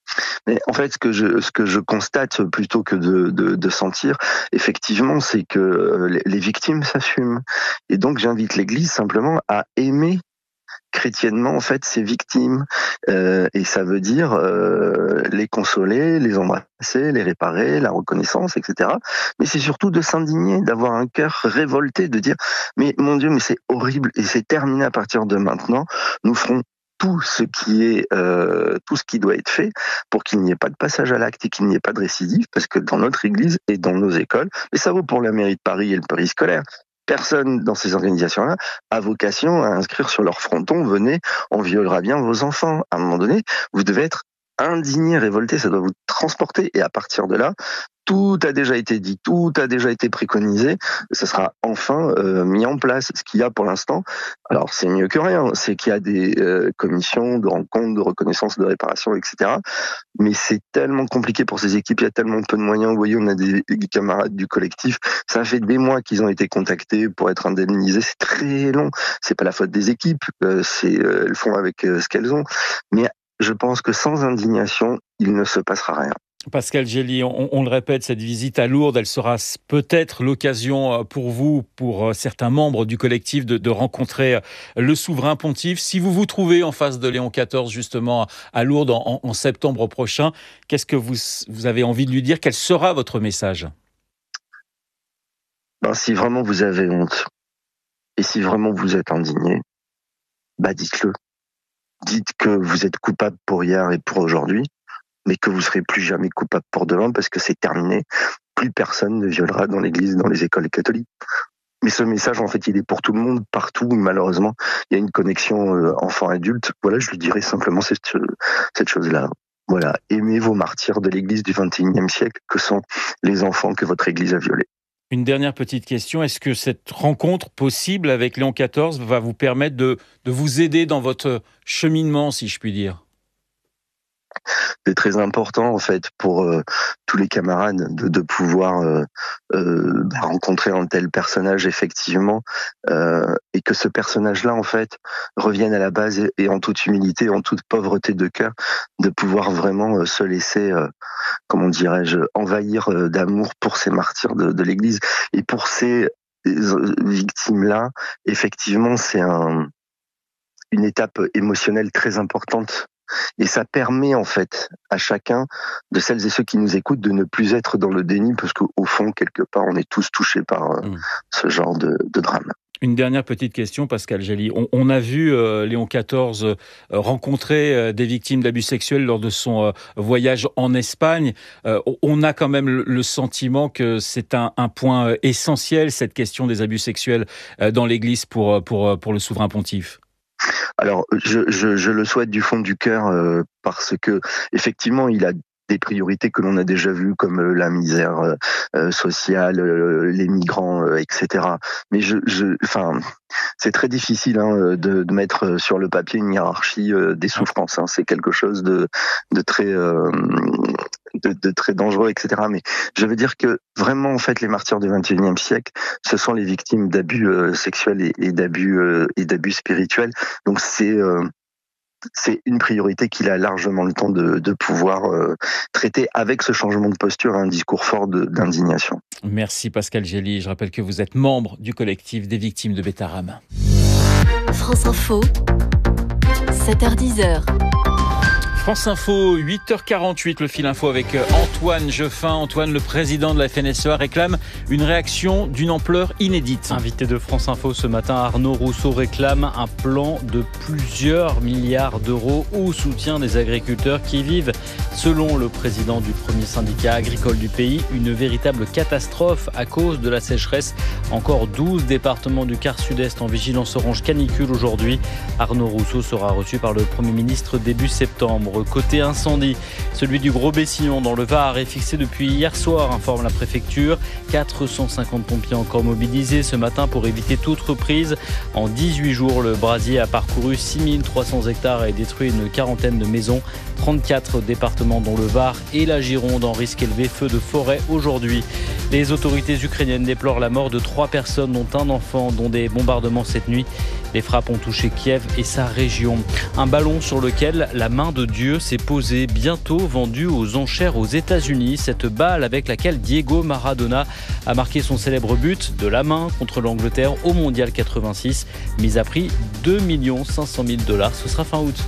Mais en fait, ce que je constate plutôt que de sentir, effectivement, c'est que les victimes s'assument. Et donc, j'invite l'Église simplement à aimer chrétiennement en fait ces victimes, et ça veut dire les consoler, les embrasser, les réparer, la reconnaissance, etc. Mais c'est surtout de s'indigner, d'avoir un cœur révolté, de dire mais mon Dieu, mais c'est horrible et c'est terminé à partir de maintenant. Nous ferons tout ce qui doit être fait pour qu'il n'y ait pas de passage à l'acte et qu'il n'y ait pas de récidive, parce que dans notre Église et dans nos écoles, et ça vaut pour la mairie de Paris et le périscolaire, personne dans ces organisations-là a vocation à inscrire sur leur fronton « Venez, on violera bien vos enfants ». À un moment donné, vous devez être indigné, révolté, ça doit vous transporter. Et à partir de là, tout a déjà été dit, tout a déjà été préconisé, ce sera enfin mis en place. Ce qu'il y a pour l'instant, alors c'est mieux que rien, c'est qu'il y a des commissions de rencontres, de reconnaissance, de réparation, etc. Mais c'est tellement compliqué pour ces équipes, il y a tellement peu de moyens. Vous voyez, on a des camarades du collectif, ça fait des mois qu'ils ont été contactés pour être indemnisés, c'est très long. C'est pas la faute des équipes, elles font avec ce qu'elles ont. Mais je pense que sans indignation, il ne se passera rien. Pascal Gély, on le répète, cette visite à Lourdes, elle sera peut-être l'occasion pour vous, pour certains membres du collectif, de rencontrer le souverain pontife. Si vous vous trouvez en face de Léon XIV, justement, à Lourdes en septembre prochain, qu'est-ce que vous avez envie de lui dire ? Quel sera votre message ? Si vraiment vous avez honte, et si vraiment vous êtes indigné, dites-le. Dites que vous êtes coupable pour hier et pour aujourd'hui, mais que vous serez plus jamais coupable pour demain parce que c'est terminé. Plus personne ne violera dans l'église, dans les écoles catholiques. Mais ce message, en fait, il est pour tout le monde, partout. Malheureusement, il y a une connexion enfant-adulte. Voilà, je lui dirais simplement cette chose-là. Voilà, aimez vos martyrs de l'église du XXIe siècle, que sont les enfants que votre église a violés. Une dernière petite question, est-ce que cette rencontre possible avec Léon XIV va vous permettre de vous aider dans votre cheminement, si je puis dire ? C'est très important en fait pour tous les camarades de pouvoir rencontrer un tel personnage effectivement, et que ce personnage-là en fait revienne à la base et en toute humilité, en toute pauvreté de cœur, de pouvoir vraiment se laisser, comment dirais-je, envahir d'amour pour ces martyrs de l'Église et pour ces victimes-là. Effectivement, c'est une étape émotionnelle très importante. Et ça permet en fait à chacun de celles et ceux qui nous écoutent de ne plus être dans le déni, parce qu'au fond, quelque part, on est tous touchés par ce genre de drame. Une dernière petite question, Pascal Gély. On a vu Léon XIV rencontrer des victimes d'abus sexuels lors de son voyage en Espagne. On a quand même le sentiment que c'est un point essentiel, cette question des abus sexuels dans l'Église pour le souverain pontife. Alors, je le souhaite du fond du cœur parce que effectivement, il a des priorités que l'on a déjà vues, comme la misère sociale, les migrants, etc. Mais c'est très difficile de mettre sur le papier une hiérarchie des souffrances. C'est quelque chose de très dangereux, etc. Mais je veux dire que vraiment, en fait, les martyrs du XXIe siècle, ce sont les victimes d'abus sexuels et d'abus spirituels. Donc c'est une priorité qu'il a largement le temps de pouvoir traiter avec ce changement de posture, un discours fort d'indignation. Merci Pascal Gély. Je rappelle que vous êtes membre du collectif des victimes de Bétarame. France Info, 7h-10h. France Info, 8h48, le fil info avec Antoine Jeffin. Antoine, le président de la FNSEA, réclame une réaction d'une ampleur inédite. Invité de France Info ce matin, Arnaud Rousseau réclame un plan de plusieurs milliards d'euros au soutien des agriculteurs qui vivent, selon le président du premier syndicat agricole du pays, une véritable catastrophe à cause de la sécheresse. Encore 12 départements du quart sud-est en vigilance orange canicule aujourd'hui. Arnaud Rousseau sera reçu par le Premier ministre début septembre. Côté incendie, celui du Gros-Bessillon dans le Var est fixé depuis hier soir, informe la préfecture. 450 pompiers encore mobilisés ce matin pour éviter toute reprise. En 18 jours, le brasier a parcouru 6300 hectares et détruit une quarantaine de maisons. 34 départements dont le Var et la Gironde en risque élevé, feu de forêt aujourd'hui. Les autorités ukrainiennes déplorent la mort de 3 personnes, dont un enfant, dont des bombardements cette nuit. Les frappes ont touché Kiev et sa région. Un ballon sur lequel la main de Dieu s'est posée, bientôt vendu aux enchères aux États-Unis. Cette balle avec laquelle Diego Maradona a marqué son célèbre but de la main contre l'Angleterre au Mondial 86, mise à prix $2 500 000. Ce sera fin août.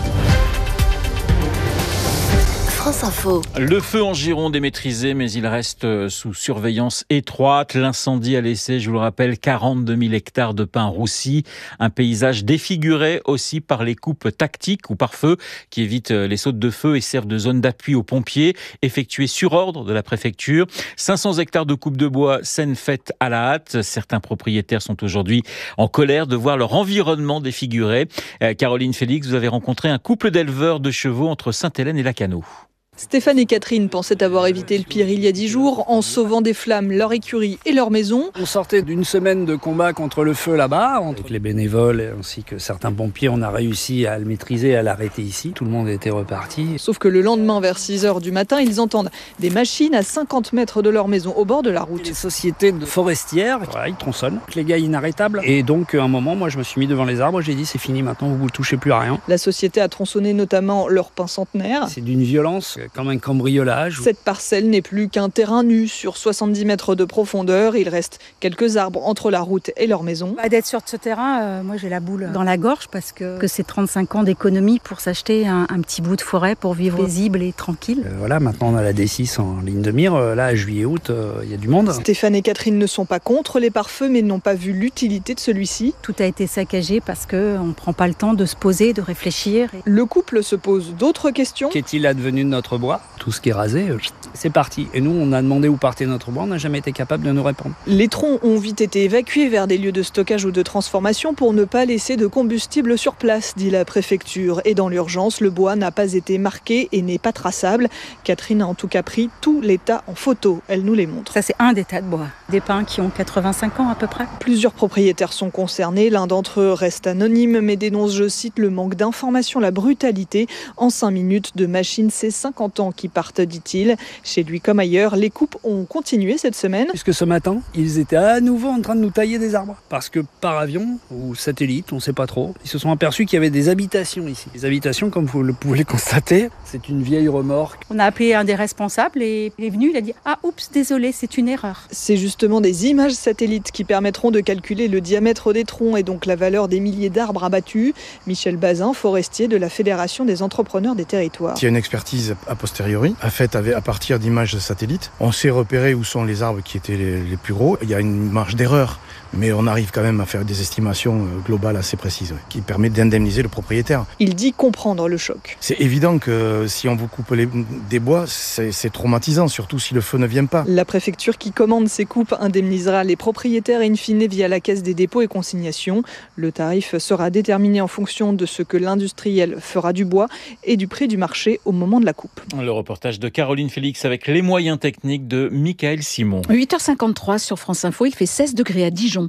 France Info. Le feu en Gironde est maîtrisé, mais il reste sous surveillance étroite. L'incendie a laissé, je vous le rappelle, 42 000 hectares de pins roussis. Un paysage défiguré aussi par les coupes tactiques ou par feu qui évitent les sautes de feu et servent de zone d'appui aux pompiers, effectuées sur ordre de la préfecture. 500 hectares de coupes de bois, scène faite à la hâte. Certains propriétaires sont aujourd'hui en colère de voir leur environnement défiguré. Caroline Félix, vous avez rencontré un couple d'éleveurs de chevaux entre Sainte-Hélène et Lacanau. Stéphane et Catherine pensaient avoir évité le pire il y a 10 jours en sauvant des flammes leur écurie et leur maison. On sortait d'une semaine de combat contre le feu là-bas. Avec les bénévoles ainsi que certains pompiers, on a réussi à le maîtriser, à l'arrêter ici. Tout le monde était reparti. Sauf que le lendemain, vers 6h du matin, ils entendent des machines à 50 mètres de leur maison, au bord de la route. Les sociétés forestières, voilà, ils tronçonnent. Les gars inarrêtables. Et donc, à un moment, moi, je me suis mis devant les arbres. J'ai dit, c'est fini maintenant, vous ne touchez plus à rien. La société a tronçonné notamment leur pin centenaire. C'est d'une violence comme un cambriolage. Cette parcelle n'est plus qu'un terrain nu sur 70 mètres de profondeur. Il reste quelques arbres entre la route et leur maison. D'être sur ce terrain, moi j'ai la boule dans la gorge parce que c'est 35 ans d'économie pour s'acheter un petit bout de forêt pour vivre paisible et tranquille. Voilà, maintenant on a la D6 en ligne de mire. Là, juillet-août, il y a du monde. Stéphane et Catherine ne sont pas contre les pare-feux, mais n'ont pas vu l'utilité de celui-ci. Tout a été saccagé parce qu'on ne prend pas le temps de se poser, de réfléchir. Le couple se pose d'autres questions. Qu'est-il advenu de notre bois ? Tout ce qui est rasé, c'est parti. Et nous, on a demandé où partait notre bois, on n'a jamais été capable de nous répondre. Les troncs ont vite été évacués vers des lieux de stockage ou de transformation pour ne pas laisser de combustible sur place, dit la préfecture. Et dans l'urgence, le bois n'a pas été marqué et n'est pas traçable. Catherine a en tout cas pris tout les tas en photo. Elle nous les montre. Ça, c'est un des tas de bois. Des pins qui ont 85 ans à peu près. Plusieurs propriétaires sont concernés. L'un d'entre eux reste anonyme, mais dénonce, je cite, le manque d'information, la brutalité. En 5 minutes de machine, c'est 50 ans qui partent, dit-il. Chez lui comme ailleurs, les coupes ont continué cette semaine. Puisque ce matin, ils étaient à nouveau en train de nous tailler des arbres. Parce que par avion ou satellite, on ne sait pas trop, ils se sont aperçus qu'il y avait des habitations ici. Les habitations, comme vous le pouvez le constater, c'est une vieille remorque. On a appelé un des responsables et il est venu, il a dit « Ah, oups, désolé, c'est une erreur ». C'est justement des images satellites qui permettront de calculer le diamètre des troncs et donc la valeur des milliers d'arbres abattus. Michel Bazin, forestier de la Fédération des entrepreneurs des territoires. Il y a une expertise a posteriori, faite à partir d'images satellites. On sait repérer où sont les arbres qui étaient les plus gros. Il y a une marge d'erreur, mais on arrive quand même à faire des estimations globales assez précises, qui permettent d'indemniser le propriétaire. Il dit comprendre le choc. C'est évident que si on vous coupe des bois, c'est traumatisant, surtout si le feu ne vient pas. La préfecture qui commande ces coupes indemnisera les propriétaires in fine via la caisse des dépôts et consignations. Le tarif sera déterminé en fonction de ce que l'industriel fera du bois et du prix du marché au moment de la coupe. Le reportage de Caroline Félix avec les moyens techniques de Michael Simon. 8h53 sur France Info, il fait 16 degrés à Dijon.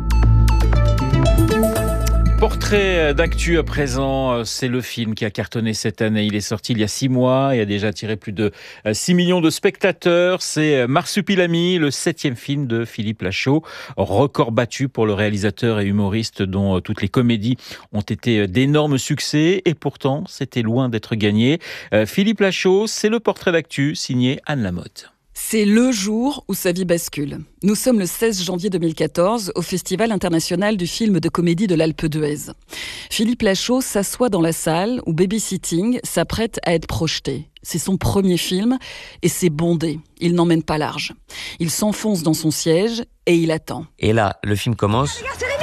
Portrait d'actu à présent, c'est le film qui a cartonné cette année. Il est sorti il y a 6 mois et a déjà attiré plus de 6 millions de spectateurs. C'est Marsupilami, le 7e film de Philippe Lachaud. Record battu pour le réalisateur et humoriste dont toutes les comédies ont été d'énormes succès et pourtant c'était loin d'être gagné. Philippe Lachaud, c'est le portrait d'actu signé Anne Lamotte. C'est le jour où sa vie bascule. Nous sommes le 16 janvier 2014 au Festival international du film de comédie de l'Alpe d'Huez. Philippe Lachaud s'assoit dans la salle où Babysitting s'apprête à être projeté. C'est son premier film et c'est bondé. Il n'emmène pas large. Il s'enfonce dans son siège et il attend. Et là, le film commence.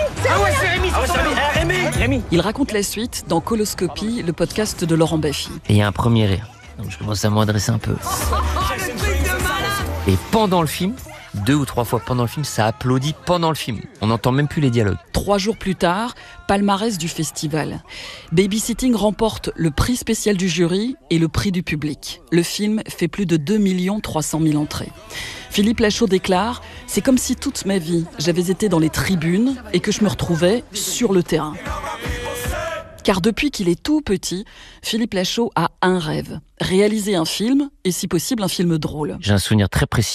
Rémi. Il raconte la suite dans Coloscopie, le podcast de Laurent Baffy. Et il y a un premier rire. Donc je commence à m'adresser un peu. Et pendant le film, 2 ou 3 fois pendant le film, ça applaudit pendant le film. On n'entend même plus les dialogues. 3 jours plus tard, palmarès du festival. Babysitting remporte le prix spécial du jury et le prix du public. Le film fait plus de 2 300 000 entrées. Philippe Lachaud déclare « C'est comme si toute ma vie, j'avais été dans les tribunes et que je me retrouvais sur le terrain ». Car depuis qu'il est tout petit, Philippe Lachaud a un rêve, réaliser un film, et si possible un film drôle. J'ai un souvenir très précis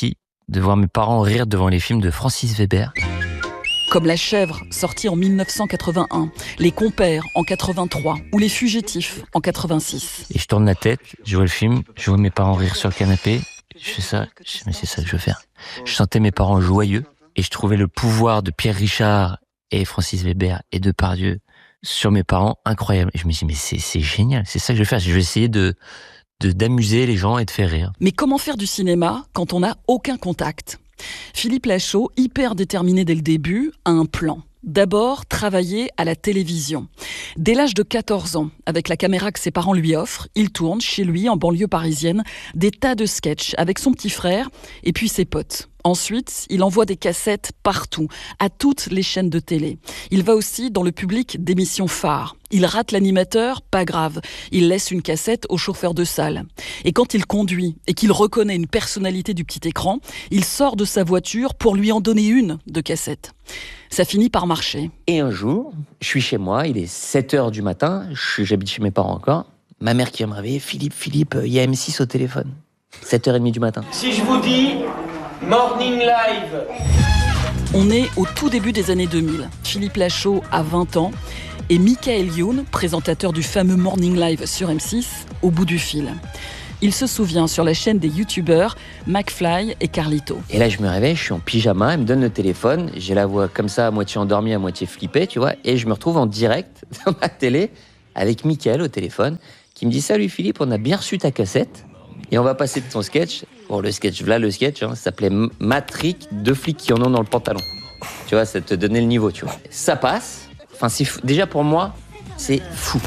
de voir mes parents rire devant les films de Francis Weber. Comme La Chèvre, sorti en 1981, Les Compères en 83 ou Les Fugitifs en 86. Et je tourne la tête, je vois le film, je vois mes parents rire sur le canapé, je fais ça, je dis, mais c'est ça que je veux faire. Je sentais mes parents joyeux et je trouvais le pouvoir de Pierre Richard et Francis Weber et Depardieu sur mes parents incroyable. Et je me dis, mais c'est génial, c'est ça que je vais faire. Je vais essayer d'amuser les gens et de faire rire. Mais comment faire du cinéma quand on n'a aucun contact ? Philippe Lachaud, hyper déterminé dès le début, a un plan. D'abord, travailler à la télévision. Dès l'âge de 14 ans, avec la caméra que ses parents lui offrent, il tourne chez lui, en banlieue parisienne, des tas de sketchs avec son petit frère et puis ses potes. Ensuite, il envoie des cassettes partout, à toutes les chaînes de télé. Il va aussi dans le public d'émissions phares. Il rate l'animateur, pas grave. Il laisse une cassette au chauffeur de salle. Et quand il conduit et qu'il reconnaît une personnalité du petit écran, il sort de sa voiture pour lui en donner une de cassette. Ça finit par marcher. Et un jour, je suis chez moi, il est 7h du matin, j'habite chez mes parents encore. Ma mère qui va me réveiller, Philippe, il y a M6 au téléphone. 7h30 du matin. Si je vous dis Morning Live. On est au tout début des années 2000. Philippe Lachaud a 20 ans et Michael Youn, présentateur du fameux Morning Live sur M6, au bout du fil. Il se souvient sur la chaîne des youtubeurs McFly et Carlito. Et là, je me réveille, je suis en pyjama, il me donne le téléphone, j'ai la voix comme ça, à moitié endormie, à moitié flippée, tu vois, et je me retrouve en direct dans ma télé avec Michael au téléphone, qui me dit « Salut Philippe, on a bien reçu ta cassette, et on va passer de ton sketch. » Bon, le sketch, ça s'appelait Matrick, 2 flics qui en ont dans le pantalon. Tu vois, ça te donnait le niveau, tu vois. Ça passe, enfin, c'est fou. Déjà pour moi, c'est fou.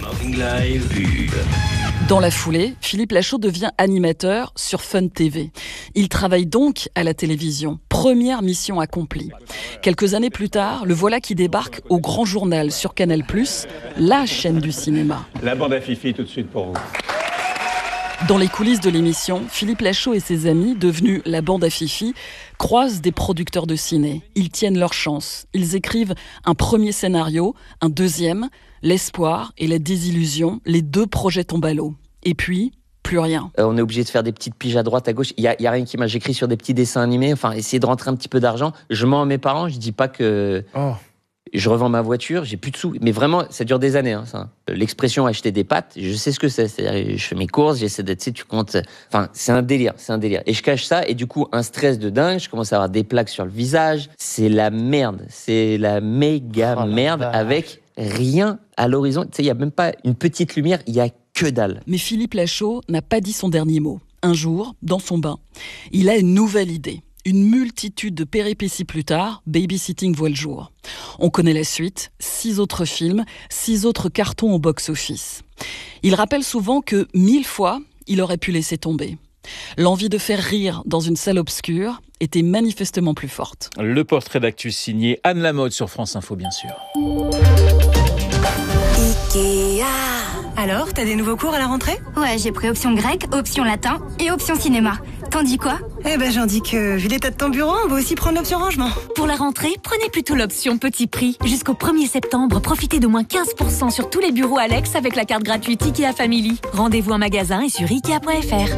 Dans la foulée, Philippe Lachaud devient animateur sur Fun TV. Il travaille donc à la télévision. Première mission accomplie. Quelques années plus tard, le voilà qui débarque au Grand Journal sur Canal+, la chaîne du cinéma. La bande à Fifi tout de suite pour vous. Dans les coulisses de l'émission, Philippe Lachaud et ses amis, devenus la bande à Fifi, croisent des producteurs de ciné. Ils tiennent leur chance. Ils écrivent un premier scénario, un deuxième, l'espoir et la désillusion, les 2 projets tombent à l'eau. Et puis, plus rien. On est obligé de faire des petites piges à droite, à gauche. Il y a rien qui marche. J'écris sur des petits dessins animés, enfin, essayer de rentrer un petit peu d'argent. Je mens à mes parents, je dis pas que... Je revends ma voiture, j'ai plus de sous. Mais vraiment, ça dure des années, hein, ça. L'expression acheter des pâtes, je sais ce que c'est. C'est-à-dire, je fais mes courses, j'essaie d'être, tu sais, tu comptes. Enfin, c'est un délire. Et je cache ça, et du coup, un stress de dingue. Je commence à avoir des plaques sur le visage. C'est la merde. C'est la méga merde avec rien à l'horizon. Tu sais, il y a même pas une petite lumière, il y a que dalle. Mais Philippe Lachaud n'a pas dit son dernier mot. Un jour, dans son bain, il a une nouvelle idée. Une multitude de péripéties plus tard, Babysitting voit le jour. On connaît la suite, 6 autres films, 6 autres cartons au box-office. Il rappelle souvent que 1000 fois, il aurait pu laisser tomber. L'envie de faire rire dans une salle obscure était manifestement plus forte. Le portrait d'actu signé Anne Lamode sur France Info, bien sûr. Ikea. Alors, t'as des nouveaux cours à la rentrée ? Ouais, j'ai pris option grec, option latin et option cinéma. T'en dis quoi ? Eh ben, j'en dis que, vu l'état de ton bureau, on va aussi prendre l'option rangement. Pour la rentrée, prenez plutôt l'option petit prix. Jusqu'au 1er septembre, profitez d'au moins 15% sur tous les bureaux Alex avec la carte gratuite Ikea Family. Rendez-vous en magasin et sur Ikea.fr.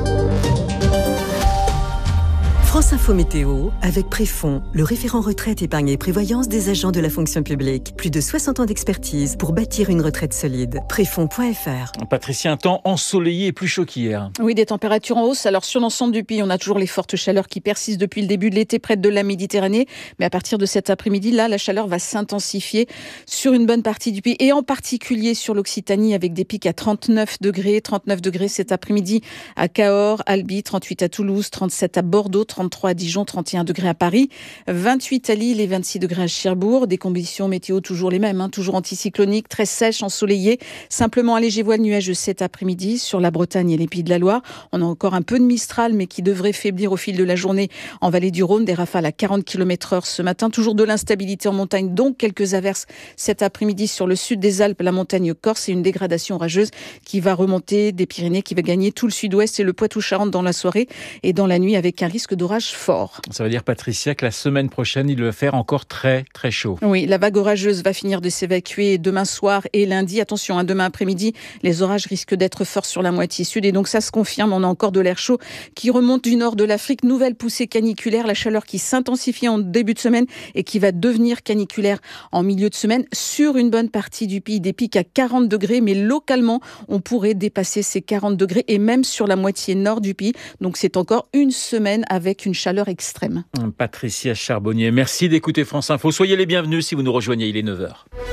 France Info Météo, avec Préfond, le référent retraite, épargne et prévoyance des agents de la fonction publique. Plus de 60 ans d'expertise pour bâtir une retraite solide. Préfond.fr. Patricia, un temps ensoleillé et plus chaud qu'hier. Oui, des températures en hausse. Alors sur l'ensemble du pays, on a toujours les fortes chaleurs qui persistent depuis le début de l'été près de la Méditerranée. Mais à partir de cet après-midi, là, la chaleur va s'intensifier sur une bonne partie du pays et en particulier sur l'Occitanie avec des pics à 39 degrés. 39 degrés cet après-midi à Cahors, Albi, 38 à Toulouse, 37 à Bordeaux, 33 à Dijon, 31 degrés à Paris, 28 à Lille et 26 degrés à Cherbourg. Des conditions météo toujours les mêmes, toujours anticycloniques, très sèches, ensoleillées. Simplement un léger voile nuageux cet après-midi sur la Bretagne et les Pays de la Loire. On a encore un peu de Mistral, mais qui devrait faiblir au fil de la journée en vallée du Rhône. Des rafales à 40 km/h ce matin. Toujours de l'instabilité en montagne, donc quelques averses cet après-midi sur le sud des Alpes, la montagne corse et une dégradation orageuse qui va remonter des Pyrénées, qui va gagner tout le sud-ouest et le Poitou-Charentes dans la soirée et dans la nuit avec un risque d'orage orages forts. Ça veut dire, Patricia, que la semaine prochaine, il va faire encore très, très chaud. Oui, la vague orageuse va finir de s'évacuer demain soir et lundi. Attention, demain après-midi, les orages risquent d'être forts sur la moitié sud. Et donc ça se confirme, on a encore de l'air chaud qui remonte du nord de l'Afrique. Nouvelle poussée caniculaire, la chaleur qui s'intensifie en début de semaine et qui va devenir caniculaire en milieu de semaine sur une bonne partie du pays. Des pics à 40 degrés, mais localement, on pourrait dépasser ces 40 degrés et même sur la moitié nord du pays. Donc c'est encore une semaine avec une chaleur extrême. Patricia Charbonnier, merci d'écouter France Info. Soyez les bienvenus si vous nous rejoignez, il est 9h.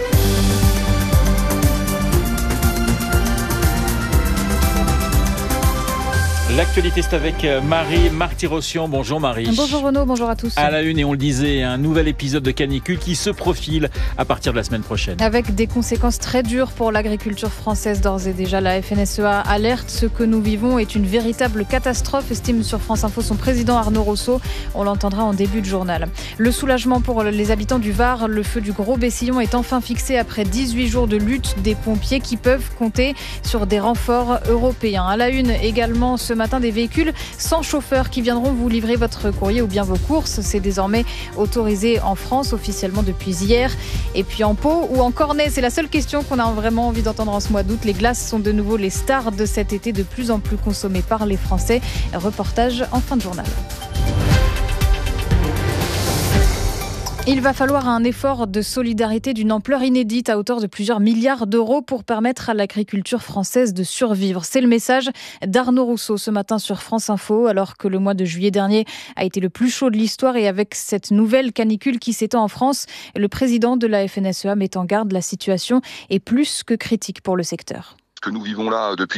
L'actualité, c'est avec Marie Marty-Rossian. Bonjour Marie. Bonjour Renaud, bonjour à tous. À la une, et on le disait, un nouvel épisode de canicule qui se profile à partir de la semaine prochaine. Avec des conséquences très dures pour l'agriculture française d'ores et déjà. La FNSEA alerte, ce que nous vivons est une véritable catastrophe, estime sur France Info son président Arnaud Rousseau. On l'entendra en début de journal. Le soulagement pour les habitants du Var, le feu du Gros Bessillon est enfin fixé après 18 jours de lutte des pompiers qui peuvent compter sur des renforts européens. À la une également ce matin, des véhicules sans chauffeur qui viendront vous livrer votre courrier ou bien vos courses. C'est désormais autorisé en France officiellement depuis hier. Et puis en Pau ou en Cornet, c'est la seule question qu'on a vraiment envie d'entendre en ce mois d'août. Les glaces sont de nouveau les stars de cet été, de plus en plus consommées par les Français. Reportage en fin de journal. Il va falloir un effort de solidarité d'une ampleur inédite à hauteur de plusieurs milliards d'euros pour permettre à l'agriculture française de survivre. C'est le message d'Arnaud Rousseau ce matin sur France Info, alors que le mois de juillet dernier a été le plus chaud de l'histoire et avec cette nouvelle canicule qui s'étend en France, le président de la FNSEA met en garde, la situation est plus que critique pour le secteur. Ce que nous vivons là depuis